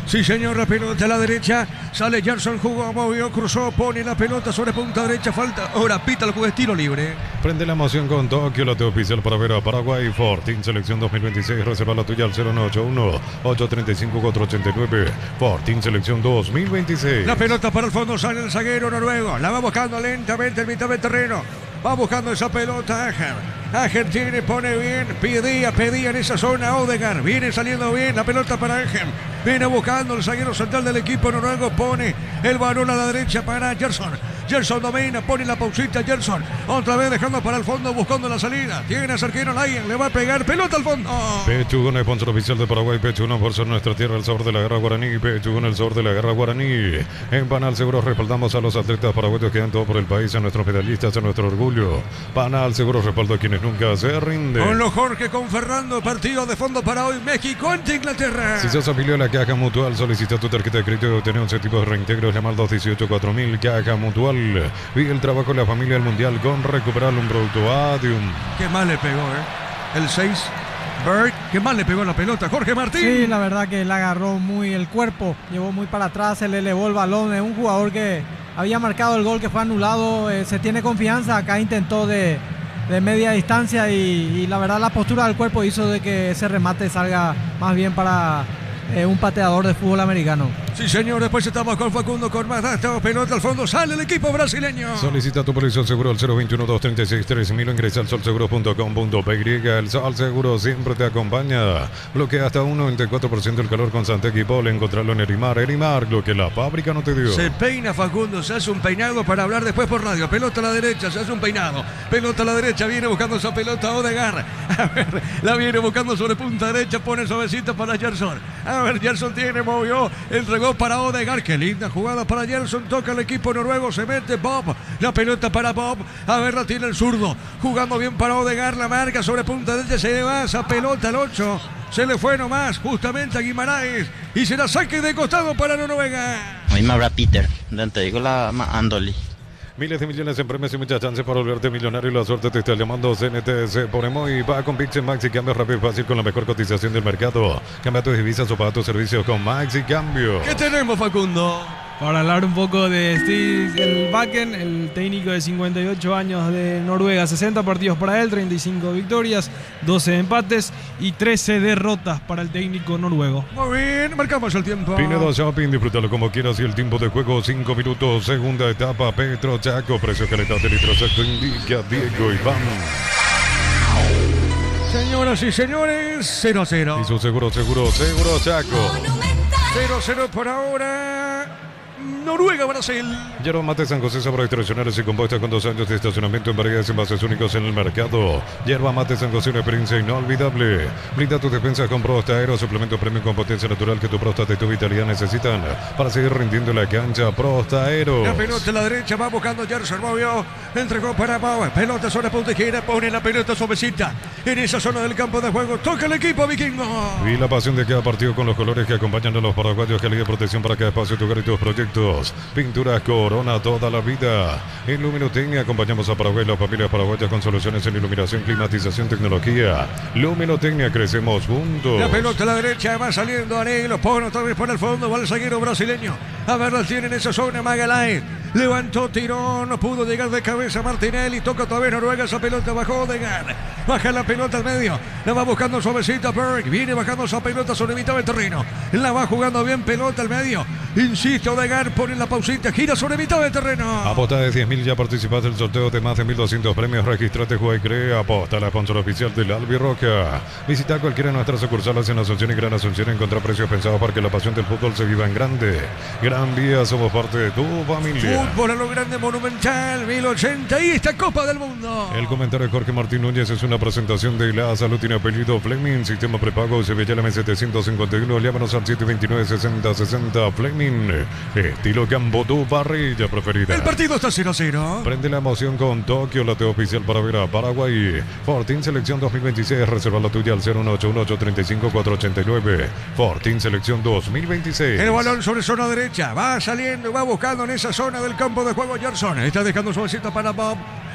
Sí, señor, la pelota a la derecha. Sale Gerson, jugó, movió, cruzó, pone la pelota sobre punta derecha. Falta. Ahora pita el juez, tiro libre. Prende la emoción con Tokio, la oficial para ver a Paraguay. Fortín Selección dos mil veintiséis. Reserva la tuya al cero nueve ocho uno, ocho tres cinco, cuatro ocho nueve. Fortín Selección dos mil veintiséis. La pelota para el fondo, sale el zaguero noruego. La va buscando lentamente en mitad del terreno. Va buscando esa pelota Ager. Ager tiene, pone bien. Pedía, pedía en esa zona Odegaard. Viene saliendo bien la pelota para Ager. Viene buscando el zaguero central del equipo noruego. Pone el balón a la derecha para Gerson. Gerson domina, pone la pausita Gerson. Otra vez dejando para el fondo, buscando la salida. Tiene a Cerquero Lyon, le va a pegar. Pelota al fondo. Pechugón, sponsor oficial de Paraguay. Pechugón, por ser nuestra tierra, el sabor de la guerra guaraní. Pechugón, el sabor de la guerra guaraní. En Panal Seguros respaldamos a los atletas paraguayos que dan todo por el país, a nuestros medallistas, a nuestro orgullo. Panal Seguros respalda a quienes nunca se rinden. Con los Jorge, con Fernando, partido de fondo para hoy. México ante Inglaterra. Si sos afiliado a la Caja Mutual, solicita tu tarjeta de crédito y obtener once tipos de reintegros. Llama al dos dieciocho cuatro mil. Caja Mutual. Vive el trabajo de la familia del Mundial con recuperar un producto Adium. Qué mal le pegó, ¿eh? El seis. Bird, qué mal le pegó la pelota. Jorge Martín. Sí, la verdad que le agarró muy el cuerpo. Llevó muy para atrás, se le elevó el balón. Es un jugador que había marcado el gol que fue anulado. Eh, se tiene confianza. Acá intentó de, de media distancia y, y la verdad la postura del cuerpo hizo de que ese remate salga más bien para eh, un pateador de fútbol americano. Sí, señor, después estamos con Facundo con más datos, pelota al fondo, sale el equipo brasileño. Solicita tu póliza seguro al cero veintiuno, doscientos treinta y seis, trece mil o ingresa al sol seguro punto com punto pe y. El Sol Seguro siempre te acompaña. Bloquea hasta un noventa y cuatro por ciento el calor con Santec y Pol. Encontrarlo en Erimar. Erimar, lo que la fábrica no te dio. Se peina Facundo, se hace un peinado para hablar después por radio. Pelota a la derecha, se hace un peinado. Pelota a la derecha, viene buscando esa pelota Odegaard. A ver, la viene buscando sobre punta derecha, pone suavecita para Gerson. A ver, Gerson tiene, movió, entregó para Odegaard. Qué linda jugada para Gerson. Toca el equipo noruego, se mete Bob. La pelota para Bob. A ver, la tiene el zurdo. Jugando bien para Odegaard. La marca sobre punta derecha. Se le va esa pelota al ocho. Se le fue nomás justamente a Guimaraes. Y será saque de costado para Noruega. Hoy me habrá Peter. Te digo la Andoli. Miles de millones en premios y muchas chances para volverte millonario. La suerte te está llamando. C N T se pone muy. Va con Pix en Maxi Cambio rápido y fácil con la mejor cotización del mercado. Cambia tus divisas o paga tus servicios con Maxi Cambio. ¿Qué tenemos, Facundo? Para hablar un poco de Stig Bakken, el técnico de cincuenta y ocho años de Noruega, sesenta partidos para él, treinta y cinco victorias, doce empates y trece derrotas para el técnico noruego. Muy bien, marcamos el tiempo. Pinedo Shopping, disfrútalo como quieras y el tiempo de juego cinco minutos, segunda etapa, Petro Chaco, precio calidad de litro secto, indica Diego Iván. Señoras y señores, cero a cero. Y su seguro, seguro, seguro Chaco. cero a cero por ahora. Noruega, Brasil. Yerba Mate San José, sabores tradicionales y compuestas con dos años de estacionamiento en variedades y envases únicos en el mercado. Yerba Mate San José, una experiencia inolvidable. Brinda tus despensas con Prostaero, suplemento premium con potencia natural que tu próstata y tu vitalidad necesitan para seguir rindiendo la cancha. Prostaero. La pelota a la derecha, va buscando Gerson, movió, entregó para Bauer. Pelota sobre punta izquierda, pone la pelota suavecita en esa zona del campo de juego. Toca el equipo vikingo. Y la pasión de cada partido con los colores que acompañan a los paraguayos, calidad de protección para cada espacio de tu hogar y tus proyectos. Pinturas Corona toda la vida. En Luminotecnia acompañamos a Paraguay, las familias paraguayas con soluciones en iluminación, climatización, tecnología. Luminotecnia, crecemos juntos. La pelota a la derecha, va saliendo Arelo, pone otra vez por el fondo, va el zaguero brasileño. A ver, la tiene en esa zona Magalhaes. Levantó, tiró, no pudo llegar de cabeza Martinelli. Toca otra vez Noruega, esa pelota bajó Odegaard. Baja la pelota al medio. La va buscando suavecita Berg. Viene bajando esa pelota sobre mitad del terreno. La va jugando bien, pelota al medio. Insiste Odegaard, pone la pausita, gira sobre mitad del terreno. Aposta de diez mil, ya participaste del sorteo de más de mil doscientos premios. Registrate, juega y crea. Aposta, la sponsor oficial del Albirroja. Visita cualquiera de nuestras sucursales en Asunción y Gran Asunción. Encontrar precios pensados para que la pasión del fútbol se viva en grande. Gran Vía, somos parte de tu familia. Fútbol a lo grande, Monumental, mil ochenta y esta Copa del Mundo. El comentario de Jorge Martín Núñez es una presentación de La Salud. Tiene apellido Fleming, sistema prepago Sevilla M setecientos cincuenta y uno. Llámanos al siete veintinueve, sesenta sesenta. Fleming, estilo campo, tu parrilla preferida. El partido está cero a cero. Prende la emoción con Tokio, la T oficial para ver a Paraguay. Fortín Selección dos mil veintiséis, reserva la tuya al cero uno ocho uno, ocho tres cinco, cuatro ocho nueve. Fortín Selección dos mil veintiséis. El balón sobre zona derecha, va saliendo, va buscando en esa zona del campo de juego Gerson. Está dejando suavecita para Bob.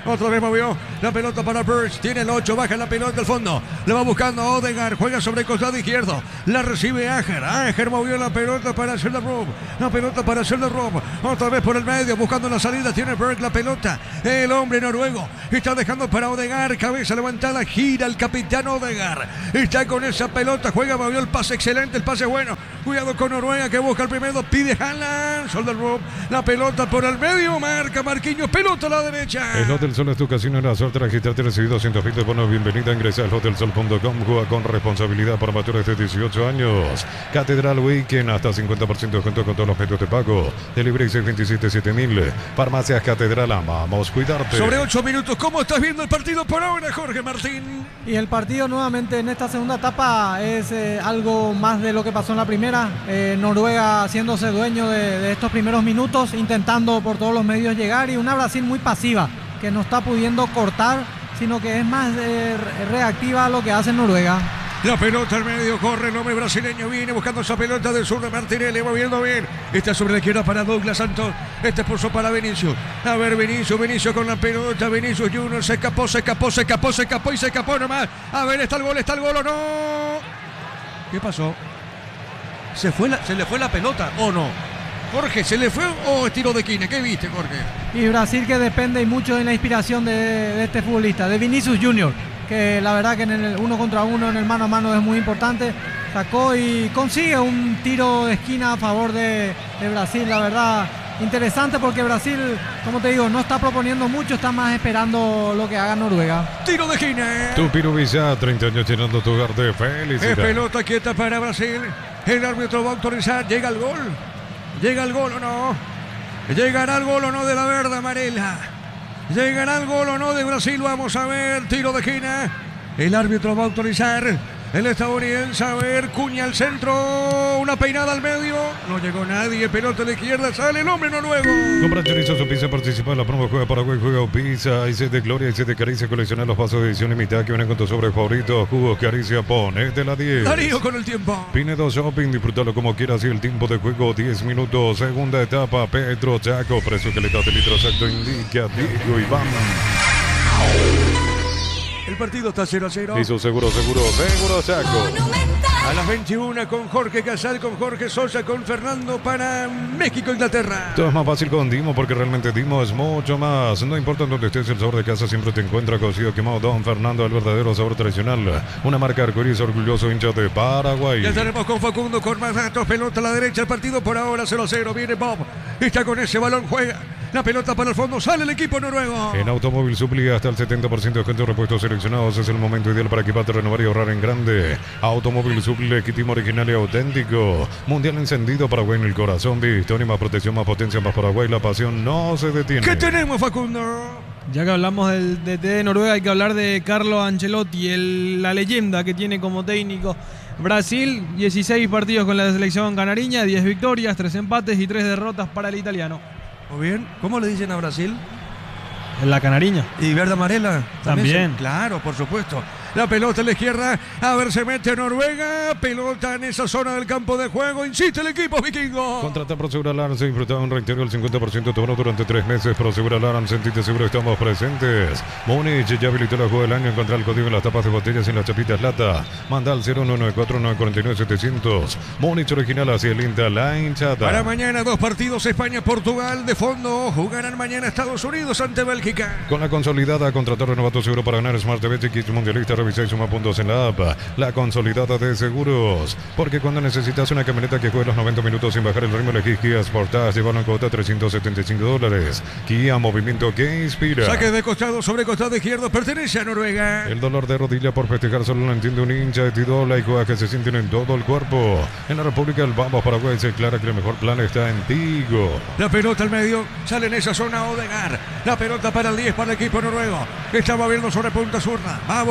Otra vez movió la pelota para Birch. Tiene el ocho. Baja la pelota al fondo. Le va buscando Odegaard. Juega sobre el costado izquierdo. La recibe Ager. Ager movió la pelota para Sheldon. La pelota para Sheldon. Otra vez por el medio. Buscando la salida. Tiene Birch la pelota. El hombre noruego está dejando para Odegaard. Cabeza levantada. Gira el capitán Odegaard. Está con esa pelota. Juega. Movió el pase excelente. El pase bueno. Cuidado con Noruega que busca el primero. Pide Haaland. Sheldon. La pelota por el medio. Marca Marquinhos. Pelota a la derecha. El Hotel Sol es tu casino en la suerte de registrarte y recibir doscientos mil de bonos. Bienvenida, ingresa al hotel sol punto com. Juega con responsabilidad para mayores de dieciocho años. Catedral Weekend, hasta cincuenta por ciento de descuento con todos los medios de pago. Delivery seis veintisiete siete mil. Farmacias Catedral, amamos cuidarte. Sobre ocho minutos, ¿cómo estás viendo el partido por ahora, Jorge Martín? Y el partido nuevamente en esta segunda etapa es eh, algo más de lo que pasó en la primera. Eh, Noruega haciéndose dueño de, de estos primeros minutos, intentando por todos los medios llegar, y una Brasil muy pasiva, que no está pudiendo cortar, sino que es más eh, reactiva a lo que hace Noruega. La pelota al medio, corre el hombre brasileño, viene buscando esa pelota del sur de Martinelli, moviendo bien. Está sobre la izquierda para Douglas Santos, este puso para Vinicius. A ver, Vinicius, Vinicius con la pelota, Vinicius Junior, se escapó, se escapó, se escapó, se escapó y se escapó nomás. A ver, está el gol, está el gol o no. ¿Qué pasó? ¿Se, fue la, ¿Se le fue la pelota o no? Jorge, ¿se le fue o es tiro de esquina? ¿Qué viste, Jorge? Y Brasil, que depende y mucho de la inspiración de, de este futbolista, de Vinicius Junior, que la verdad que en el uno contra uno, en el mano a mano es muy importante. Sacó y consigue un tiro de esquina a favor de, de Brasil, la verdad interesante, porque Brasil, como te digo, no está proponiendo mucho, está más esperando lo que haga Noruega. Tiro de esquina. Tu Villa, treinta años llenando tu hogar de felicidad. Es pelota quieta para Brasil. El árbitro va a autorizar, llega el gol. ¿Llega el gol o no? ¿Llegará el gol o no de la verde amarela? ¿Llegará el gol o no de Brasil? Vamos a ver, tiro de esquina. El árbitro va a autorizar. El estadounidense, a ver, Cuña al centro, una peinada al medio, no llegó nadie, pelota a la izquierda, sale el hombre noruego. Compra chorizo su pizza, participa en la promo, juega Paraguay, juega pizza, y se de gloria, y se de caricia, colecciona los vasos de edición limitada que vienen con tu sobre favorito, jugos caricia, pone de la diez. Darío con el tiempo. Pinedo Shopping, disfrútalo como quieras, y el tiempo de juego, diez minutos, segunda etapa, Petro Chaco, precio que le da de litro exacto, indica Diego Iván. El partido está cero a cero. Hizo seguro, seguro, seguro Chaco. A las veintiuna con Jorge Casal, con Jorge Sosa, con Fernando para México, Inglaterra. Todo es más fácil con Dimo, porque realmente Dimo es mucho más. No importa en dónde estés, el sabor de casa siempre te encuentra cocido, quemado. Don Fernando, el verdadero sabor tradicional. Una marca arcoíris, orgulloso hincha de Paraguay. Ya estaremos con Facundo, con más datos. Pelota a la derecha, el partido por ahora cero a cero. Viene Bob, está con ese balón, juega. La pelota para el fondo, sale el equipo noruego. En Automóvil Supli hasta el setenta por ciento de descuento de repuestos seleccionados. Es el momento ideal para equiparte, renovar y ahorrar en grande. Automóvil Supli, equipo original y auténtico. Mundial encendido, Paraguay en el corazón. Victoria, más protección, más potencia, más Paraguay. La pasión no se detiene. ¿Qué tenemos, Facundo? Ya que hablamos del D T de Noruega, hay que hablar de Carlo Ancelotti, el, la leyenda que tiene como técnico. Brasil, dieciséis partidos con la selección canariña, diez victorias, tres empates y tres derrotas para el italiano. Muy bien, ¿cómo le dicen a Brasil? En la canariña. ¿Y verde amarela? También. También. Se, claro, por supuesto. La pelota a la izquierda, a ver, se mete Noruega, pelota en esa zona del campo de juego, insiste el equipo vikingo. Contrata Prosegura Alarm, se disfruta un reitero del cincuenta por ciento de tu bono durante tres meses. Prosegura Alarm, sentite seguro, estamos presentes. Múnich ya habilitó la juego del año, encontrar el código en las tapas de botellas y en las chapitas lata. Manda al cero uno nueve cuatro nueve cuatro nueve siete cero cero. Múnich original, hacia el Inter, la hinchada. Para mañana dos partidos, España-Portugal, de fondo jugarán mañana Estados Unidos ante Bélgica. Con la consolidada, contratar renovado seguro para ganar Smart T V X Mundialista, revisa y suma puntos en la app. La consolidada de seguros, porque cuando necesitas una camioneta que juegue los noventa minutos sin bajar el ritmo, elegís Kia Sportage, llevarlo en cuota trescientos setenta y cinco dólares. Kia, movimiento que inspira. Saque de costado sobre costado izquierdo, pertenece a Noruega. El dolor de rodilla por festejar solo lo entiende un hincha de Tidola, y juega que se sienten en todo el cuerpo. En la República del Bambas, Paraguay, se declara que el mejor plan está en Tigo. La pelota al medio, sale en esa zona Odegaard. La pelota para el diez para el equipo noruego. Está moviendo sobre punta zurda. Va buscando esa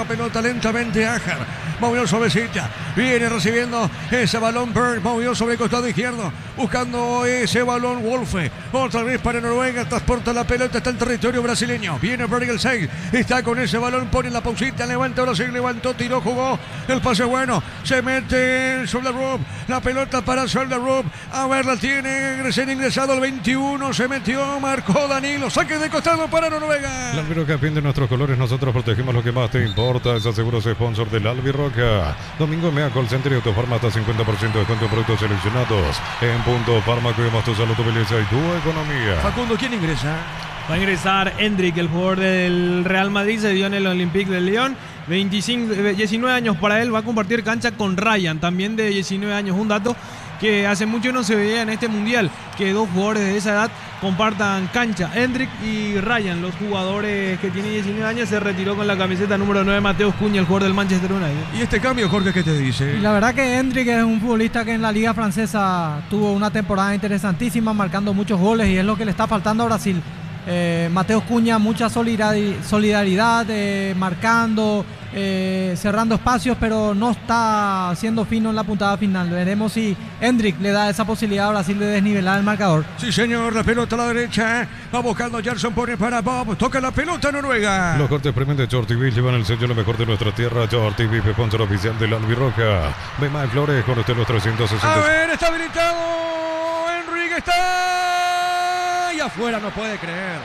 pelota lentamente Ajar. Movió suavecita. Viene recibiendo ese balón Berg. Movió sobre el costado izquierdo. Buscando ese balón Wolfe. Otra vez para Noruega. Transporta la pelota. Está en territorio brasileño. Viene Berg el seis. Está con ese balón. Pone la pausita. Levanta Brasil. Levantó. Tiró. Jugó. El pase bueno. Se mete Soldarup. La pelota para Soldarup. A ver, la tiene. Recién ingresado el veintiuno. Se metió. Marcó Danilo. Saque de costado para Noruega. El Albiroca de nuestros colores. Nosotros protegemos lo que más te importa. Es Seguros sponsor del Albiroca. Domingo Mea Call Center y Autofarma hasta cincuenta por ciento de descuento en productos seleccionados. En Punto Farma cuidamos tu salud, tu belleza y tu economía. Facundo, ¿quién ingresa? Va a ingresar Hendrik, el jugador del Real Madrid, se dio en el Olympique de Lyon. veinticinco, diecinueve años para él, va a compartir cancha con Ryan, también de diecinueve años. Un dato que hace mucho no se veía en este mundial, que dos jugadores de esa edad compartan cancha. Hendrik y Ryan, los jugadores que tienen diecinueve años, se retiró con la camiseta número nueve Mateus Cunha, el jugador del Manchester United. ¿Y este cambio, Jorge, qué te dice? Y la verdad que Hendrik es un futbolista que en la liga francesa tuvo una temporada interesantísima, marcando muchos goles, y es lo que le está faltando a Brasil. Eh, Mateus Cunha, mucha solidaridad, eh, marcando, eh, cerrando espacios, pero no está siendo fino en la puntada final. Veremos si Hendrik le da esa posibilidad a Brasil de desnivelar el marcador. Sí, señor, la pelota a la derecha, va buscando Gerson, pone para Bob, toca la pelota Noruega. Los cortes premium de Short T V llevan el sello lo mejor de nuestra tierra. Short T V, sponsor oficial del Albiroca. Bema Flores con usted los trescientos sesenta. A ver, está habilitado, Hendrik está... y afuera, no puede creer.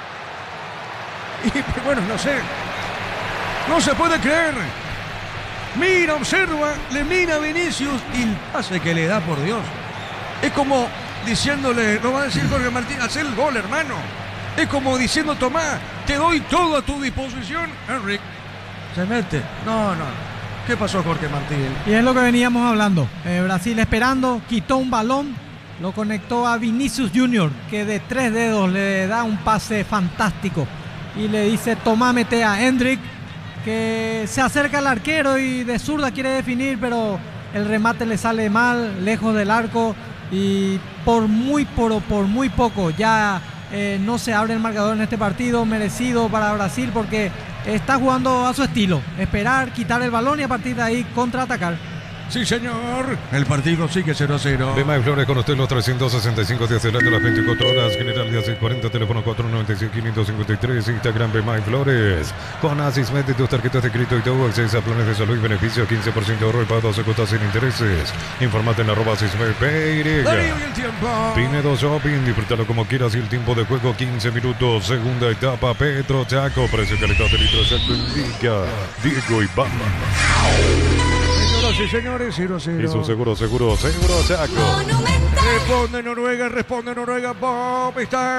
Y bueno, no sé. No se puede creer. Mira, observa, le mira a Vinicius y el pase que le da, por Dios. Es como diciéndole, no va a decir Jorge Martín, haz el gol, hermano. Es como diciendo, Tomás, te doy todo a tu disposición. Hendrik se mete. No, no. ¿Qué pasó, Jorge Martín? Y es lo que veníamos hablando. Eh, Brasil esperando, quitó un balón, lo conectó a Vinicius Junior, que de tres dedos le da un pase fantástico. Y le dice, tomá, mete a Hendrik, que se acerca al arquero y de zurda quiere definir, pero el remate le sale mal, lejos del arco. Y por muy, por, por muy poco ya eh, no se abre el marcador en este partido. Merecido para Brasil porque está jugando a su estilo. Esperar, quitar el balón y a partir de ahí contraatacar. Sí, señor. El partido sigue cero a cero. Bema Flores con usted los trescientos sesenta y cinco días del año, las veinticuatro horas. General de seiscientos cuarenta, teléfono cuatro nueve seis, cinco cinco tres. Instagram Bema Flores. Con Asis, mete tus tarjetas de crédito y todo. Acceso a planes de salud y beneficio. quince por ciento de ahorro y pago doce cuotas sin intereses. Informate en arroba Sismepeireya. Darío y el tiempo. Pinedo Shopping. Disfrútalo como quieras y el tiempo de juego quince minutos. Segunda etapa. Petro Chaco. Precio calidad de litro Chaco indica Diego Iván. Señoras y señores, cero a cero. Y su seguro, seguro, seguro Chaco. Responde Noruega, responde Noruega. Bob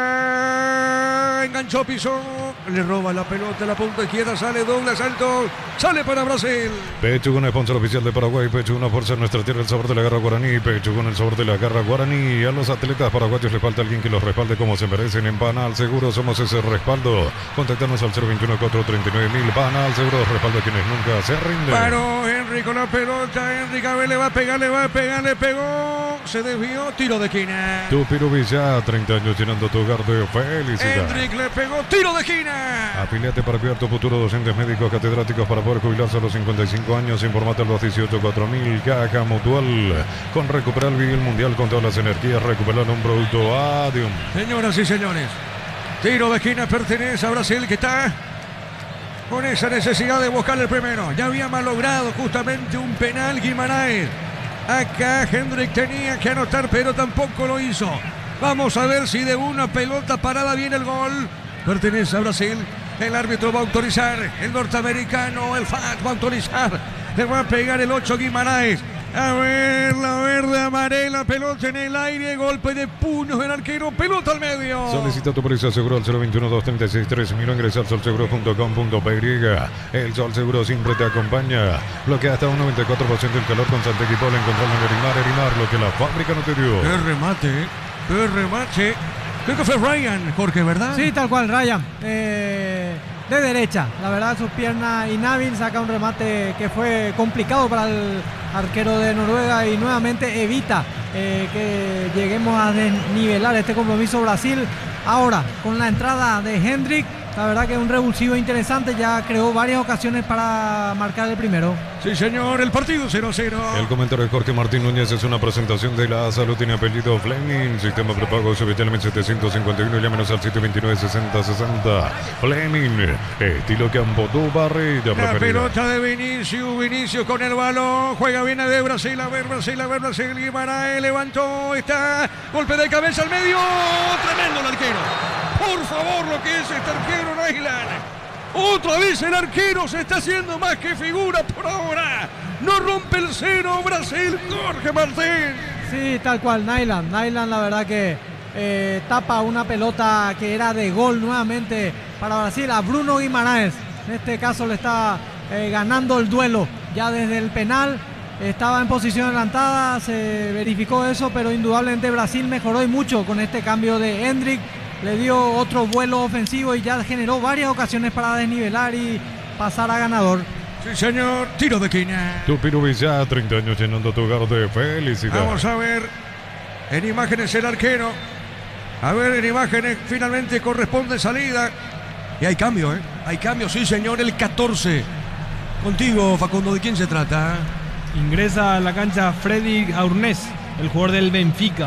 está. Enganchó, pisó. Le roba la pelota a la punta izquierda. Sale doble asalto. Sale para Brasil. Pechugón, sponsor oficial de Paraguay. Pechugón, fuerza de nuestra tierra, el sabor de la garra guaraní. Pechugón, el sabor de la garra guaraní. A los atletas paraguayos les falta alguien que los respalde como se merecen. En Banal Seguro somos ese respaldo. Contactanos al cero veintiuno, cuatrocientos treinta y nueve mil. Banal Seguro, respaldo a quienes nunca se rinden. Paró Henry con la pelota. Henry a ver, le va a pegar, le va a pegar, le pegó. Se desvió, tiro de esquina. Tu Pirubilla, treinta años llenando tu hogar de felicidad. Hendrik le pegó, tiro de esquina. Afiliate para cuidar tu futuro, docentes médicos catedráticos para poder jubilarse a los cincuenta y cinco años. Informate al dos dieciocho cuatro mil. Caja Mutual. Con Recuperar Vivir Mundial con todas las energías. Recuperar un producto Adium. Señoras y señores, tiro de esquina pertenece a Brasil, que está con esa necesidad de buscar el primero. Ya había malogrado justamente un penal Guimaraes. Acá Hendrik tenía que anotar, pero tampoco lo hizo. Vamos a ver si de una pelota parada viene el gol. Pertenece a Brasil. El árbitro va a autorizar. El norteamericano, el F A T, va a autorizar. Le va a pegar el ocho Guimaraes. A ver, la verde amarela, pelota en el aire, golpe de puños del arquero, pelota al medio. Solicita tu póliza seguro al cero veintiuno, doscientos treinta y seis, tres mil. Ingresa al sol seguro punto com punto pe y. El Sol Seguro siempre te acompaña. Bloquea hasta un noventa y cuatro por ciento el calor con Santa Equipola. Encontrarlo en Erimar, Erimar, lo que la fábrica no te dio. ¡Qué remate! ¡Qué remate! Creo que fue Ryan, Jorge, ¿verdad? Sí, tal cual, Ryan. Eh, de derecha. La verdad, su pierna inhábil saca un remate que fue complicado para el arquero de Noruega y nuevamente evita eh, que lleguemos a desnivelar este compromiso Brasil. Ahora, con la entrada de Hendrik, La verdad que un revulsivo interesante, ya creó varias ocasiones para marcar el primero. Sí, señor, el partido cero a cero. El comentario de Jorge Martín Núñez es una presentación de la salud, tiene apellido Fleming, sistema prepago Subitelme setecientos cincuenta y uno, llámenos al siete veintinueve sesenta sesenta. Fleming, estilo Campo, tu barrilla La preferida. pelota de Vinicius, Vinicius con el balón, juega bien de Brasil, a ver, Brasil, a ver, Brasil, Guimaraes levantó, está, golpe de cabeza al medio, tremendo el arquero. Por favor, lo que es este arquero, Neyland. Otra vez el arquero se está haciendo más que figura por ahora. No rompe el cero Brasil, Jorge Martín. Sí, tal cual, Neyland. Neyland la verdad que eh, tapa una pelota que era de gol nuevamente para Brasil a Bruno Guimaraes. En este caso le está eh, ganando el duelo ya desde el penal. Estaba en posición adelantada, se verificó eso, pero indudablemente Brasil mejoró y mucho con este cambio de Hendrick. Le dio otro vuelo ofensivo y ya generó varias ocasiones para desnivelar y pasar a ganador. Sí, señor, tiro de esquina. Tupiru Villar, treinta años llenando tu hogar de felicidad. Vamos a ver en imágenes el arquero. A ver en imágenes, finalmente corresponde salida. Y hay cambio, ¿eh? Hay cambio, sí, señor, el catorce. Contigo, Facundo, ¿de quién se trata? Ingresa a la cancha Freddy Aurnés, el jugador del Benfica.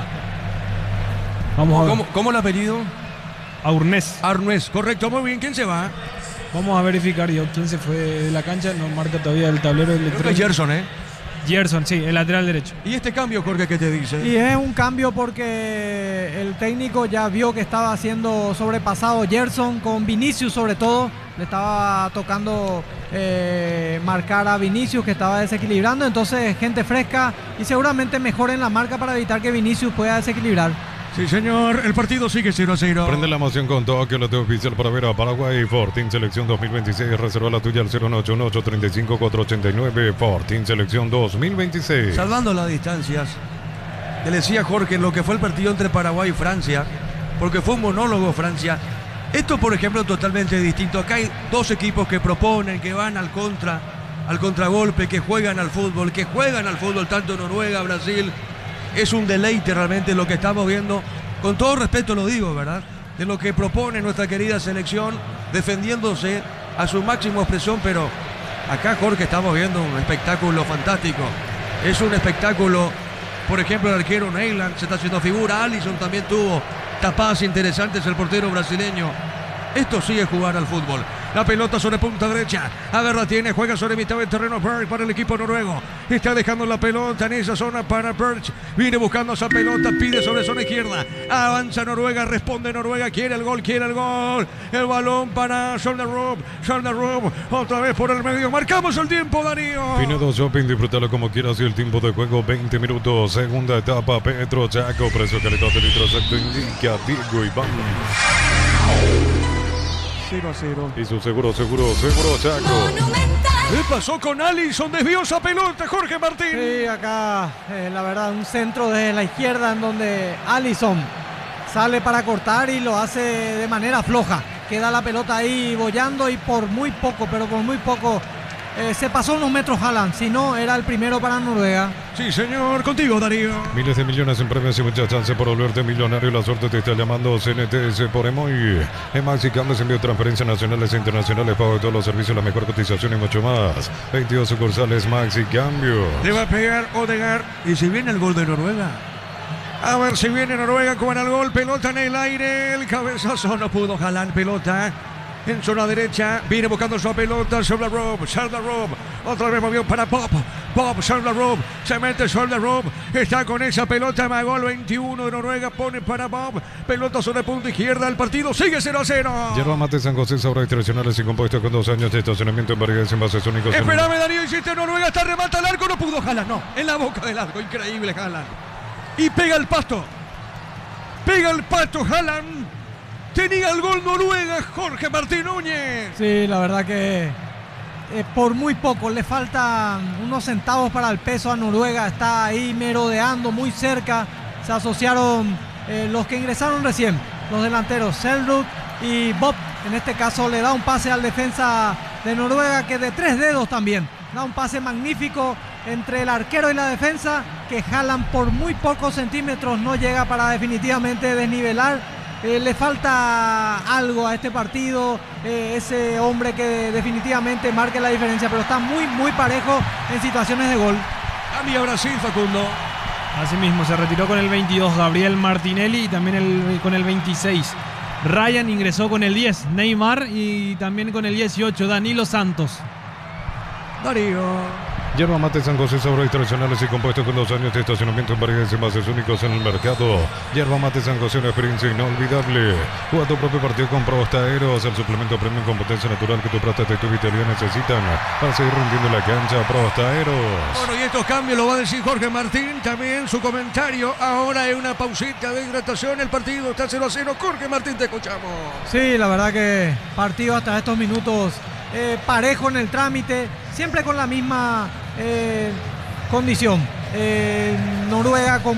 Vamos a ver. ¿Cómo, cómo el apellido? Aurnés. Arnués, correcto, muy bien. ¿Quién se va? Vamos a verificar yo quién se fue de la cancha. No marca todavía el tablero Creo que es electrónico. Gerson, ¿eh? Gerson, sí, el lateral derecho. ¿Y este cambio, Jorge, qué te dice? Y es un cambio porque el técnico ya vio que estaba siendo sobrepasado Gerson con Vinicius sobre todo. Le estaba tocando eh, marcar a Vinicius que estaba desequilibrando. Entonces gente fresca y seguramente mejor en la marca para evitar que Vinicius pueda desequilibrar. Sí, señor, el partido sigue cero a cero. Prende la emoción con Tokio, la oficial para ver a Paraguay. Fortín Selección dos mil veintiséis. Reserva la tuya al cero nueve ocho uno ocho tres cinco cuatro ocho nueve. Fortín Selección dos mil veintiséis. Salvando las distancias, le decía Jorge en lo que fue el partido entre Paraguay y Francia, porque fue un monólogo Francia. Esto, por ejemplo, totalmente distinto. Acá hay dos equipos que proponen, que van al contra, al contragolpe, que juegan al fútbol, que juegan al fútbol, tanto Noruega, Brasil. Es un deleite realmente lo que estamos viendo. Con todo respeto lo digo, ¿verdad? De lo que propone nuestra querida selección, defendiéndose a su máxima expresión, pero acá, Jorge, estamos viendo un espectáculo fantástico. Es un espectáculo, por ejemplo, el arquero Neyland se está haciendo figura, Alisson también tuvo tapadas interesantes, el portero brasileño. Esto sí es jugar al fútbol. La pelota sobre punta derecha. A ver, la tiene, juega sobre mitad del terreno Birch para el equipo noruego. Está dejando la pelota en esa zona para Birch. Viene buscando esa pelota, pide sobre zona izquierda. Avanza Noruega, responde Noruega, quiere el gol, quiere el gol. El balón para Soldarup. Soldarup, otra vez por el medio. Marcamos el tiempo, Darío. Pinedo Shopping, disfrútalo como quieras y el tiempo de juego veinte minutos. Segunda etapa, Petro Chaco, precio calidad de litro exacto indica Diego Iván. cero a cero. Y su seguro, seguro, seguro Chaco. ¿Qué pasó con Alisson? Desvió esa pelota, Jorge Martín. Sí, acá eh, la verdad un centro desde la izquierda en donde Alisson sale para cortar y lo hace de manera floja. Queda la pelota ahí bollando y por muy poco, pero por muy poco eh, se pasó unos metros Haaland. Si no, era el primero para Noruega. Sí, señor. Contigo, Darío. Miles de millones en premios y mucha chance por volverte millonario. La suerte te está llamando C N T S por Emoy. En Maxi Cambios, envío de transferencias nacionales e internacionales, pago de todos los servicios, la mejor cotización y mucho más. veintidós sucursales Maxi Cambio. Le va a pegar Odegaard. Y si viene el gol de Noruega. A ver si viene Noruega con el gol. Pelota en el aire. El cabezazo no pudo. Haaland, pelota en zona derecha. Viene buscando su pelota. Soldarup. Soldarup. Otra vez movió para Bob. Bob Soldarup. Se mete Soldarup. Está con esa pelota. Magol veintiuno de Noruega. Pone para Bob. Pelota sobre punta izquierda. El partido sigue cero a cero. Yerba Mate San José, sabores tradicionales y compuestos con dos años de estacionamiento en variedades envases únicos. Espérame, Darío. Hiciste Noruega. Está remata al arco. No pudo Haaland. No. En la boca del arco. Increíble Haaland. Y pega el pasto. Pega el pasto Haaland. Tenía el gol Noruega, Jorge Martín Núñez. Sí, la verdad que eh, por muy poco le faltan unos centavos para el peso a Noruega. Está ahí merodeando muy cerca. Se asociaron eh, los que ingresaron recién, los delanteros Selrud y Bob. En este caso le da un pase al defensa de Noruega que de tres dedos también. Da un pase magnífico entre el arquero y la defensa que Haaland por muy pocos centímetros no llega para definitivamente desnivelar eh, le falta algo a este partido, eh, ese hombre que definitivamente marque la diferencia, pero está muy, muy parejo en situaciones de gol. Cambia Brasil, Facundo. Asimismo, se retiró con el veintidós Gabriel Martinelli y también el, con el veintiséis. Ryan ingresó con el diez, Neymar, y también con el dieciocho, Danilo Santos. Darío. Yerba Mate San José, sabores tradicionales y compuestos con dos años de estacionamiento en variedades y envases únicos en el mercado. Yerba Mate San José, una experiencia inolvidable. Juega tu propio partido con Prostaeros, el suplemento premium con potencia natural que tu próstata y tu vitalidad necesitan para seguir rindiendo la cancha. Prostaeros. Bueno, y estos cambios lo va a decir Jorge Martín, también su comentario. Ahora es una pausita de hidratación, el partido está cero a cero. Jorge Martín, te escuchamos. Sí, la verdad que partido hasta estos minutos eh, parejo en el trámite, siempre con la misma eh, condición. Eh, Noruega con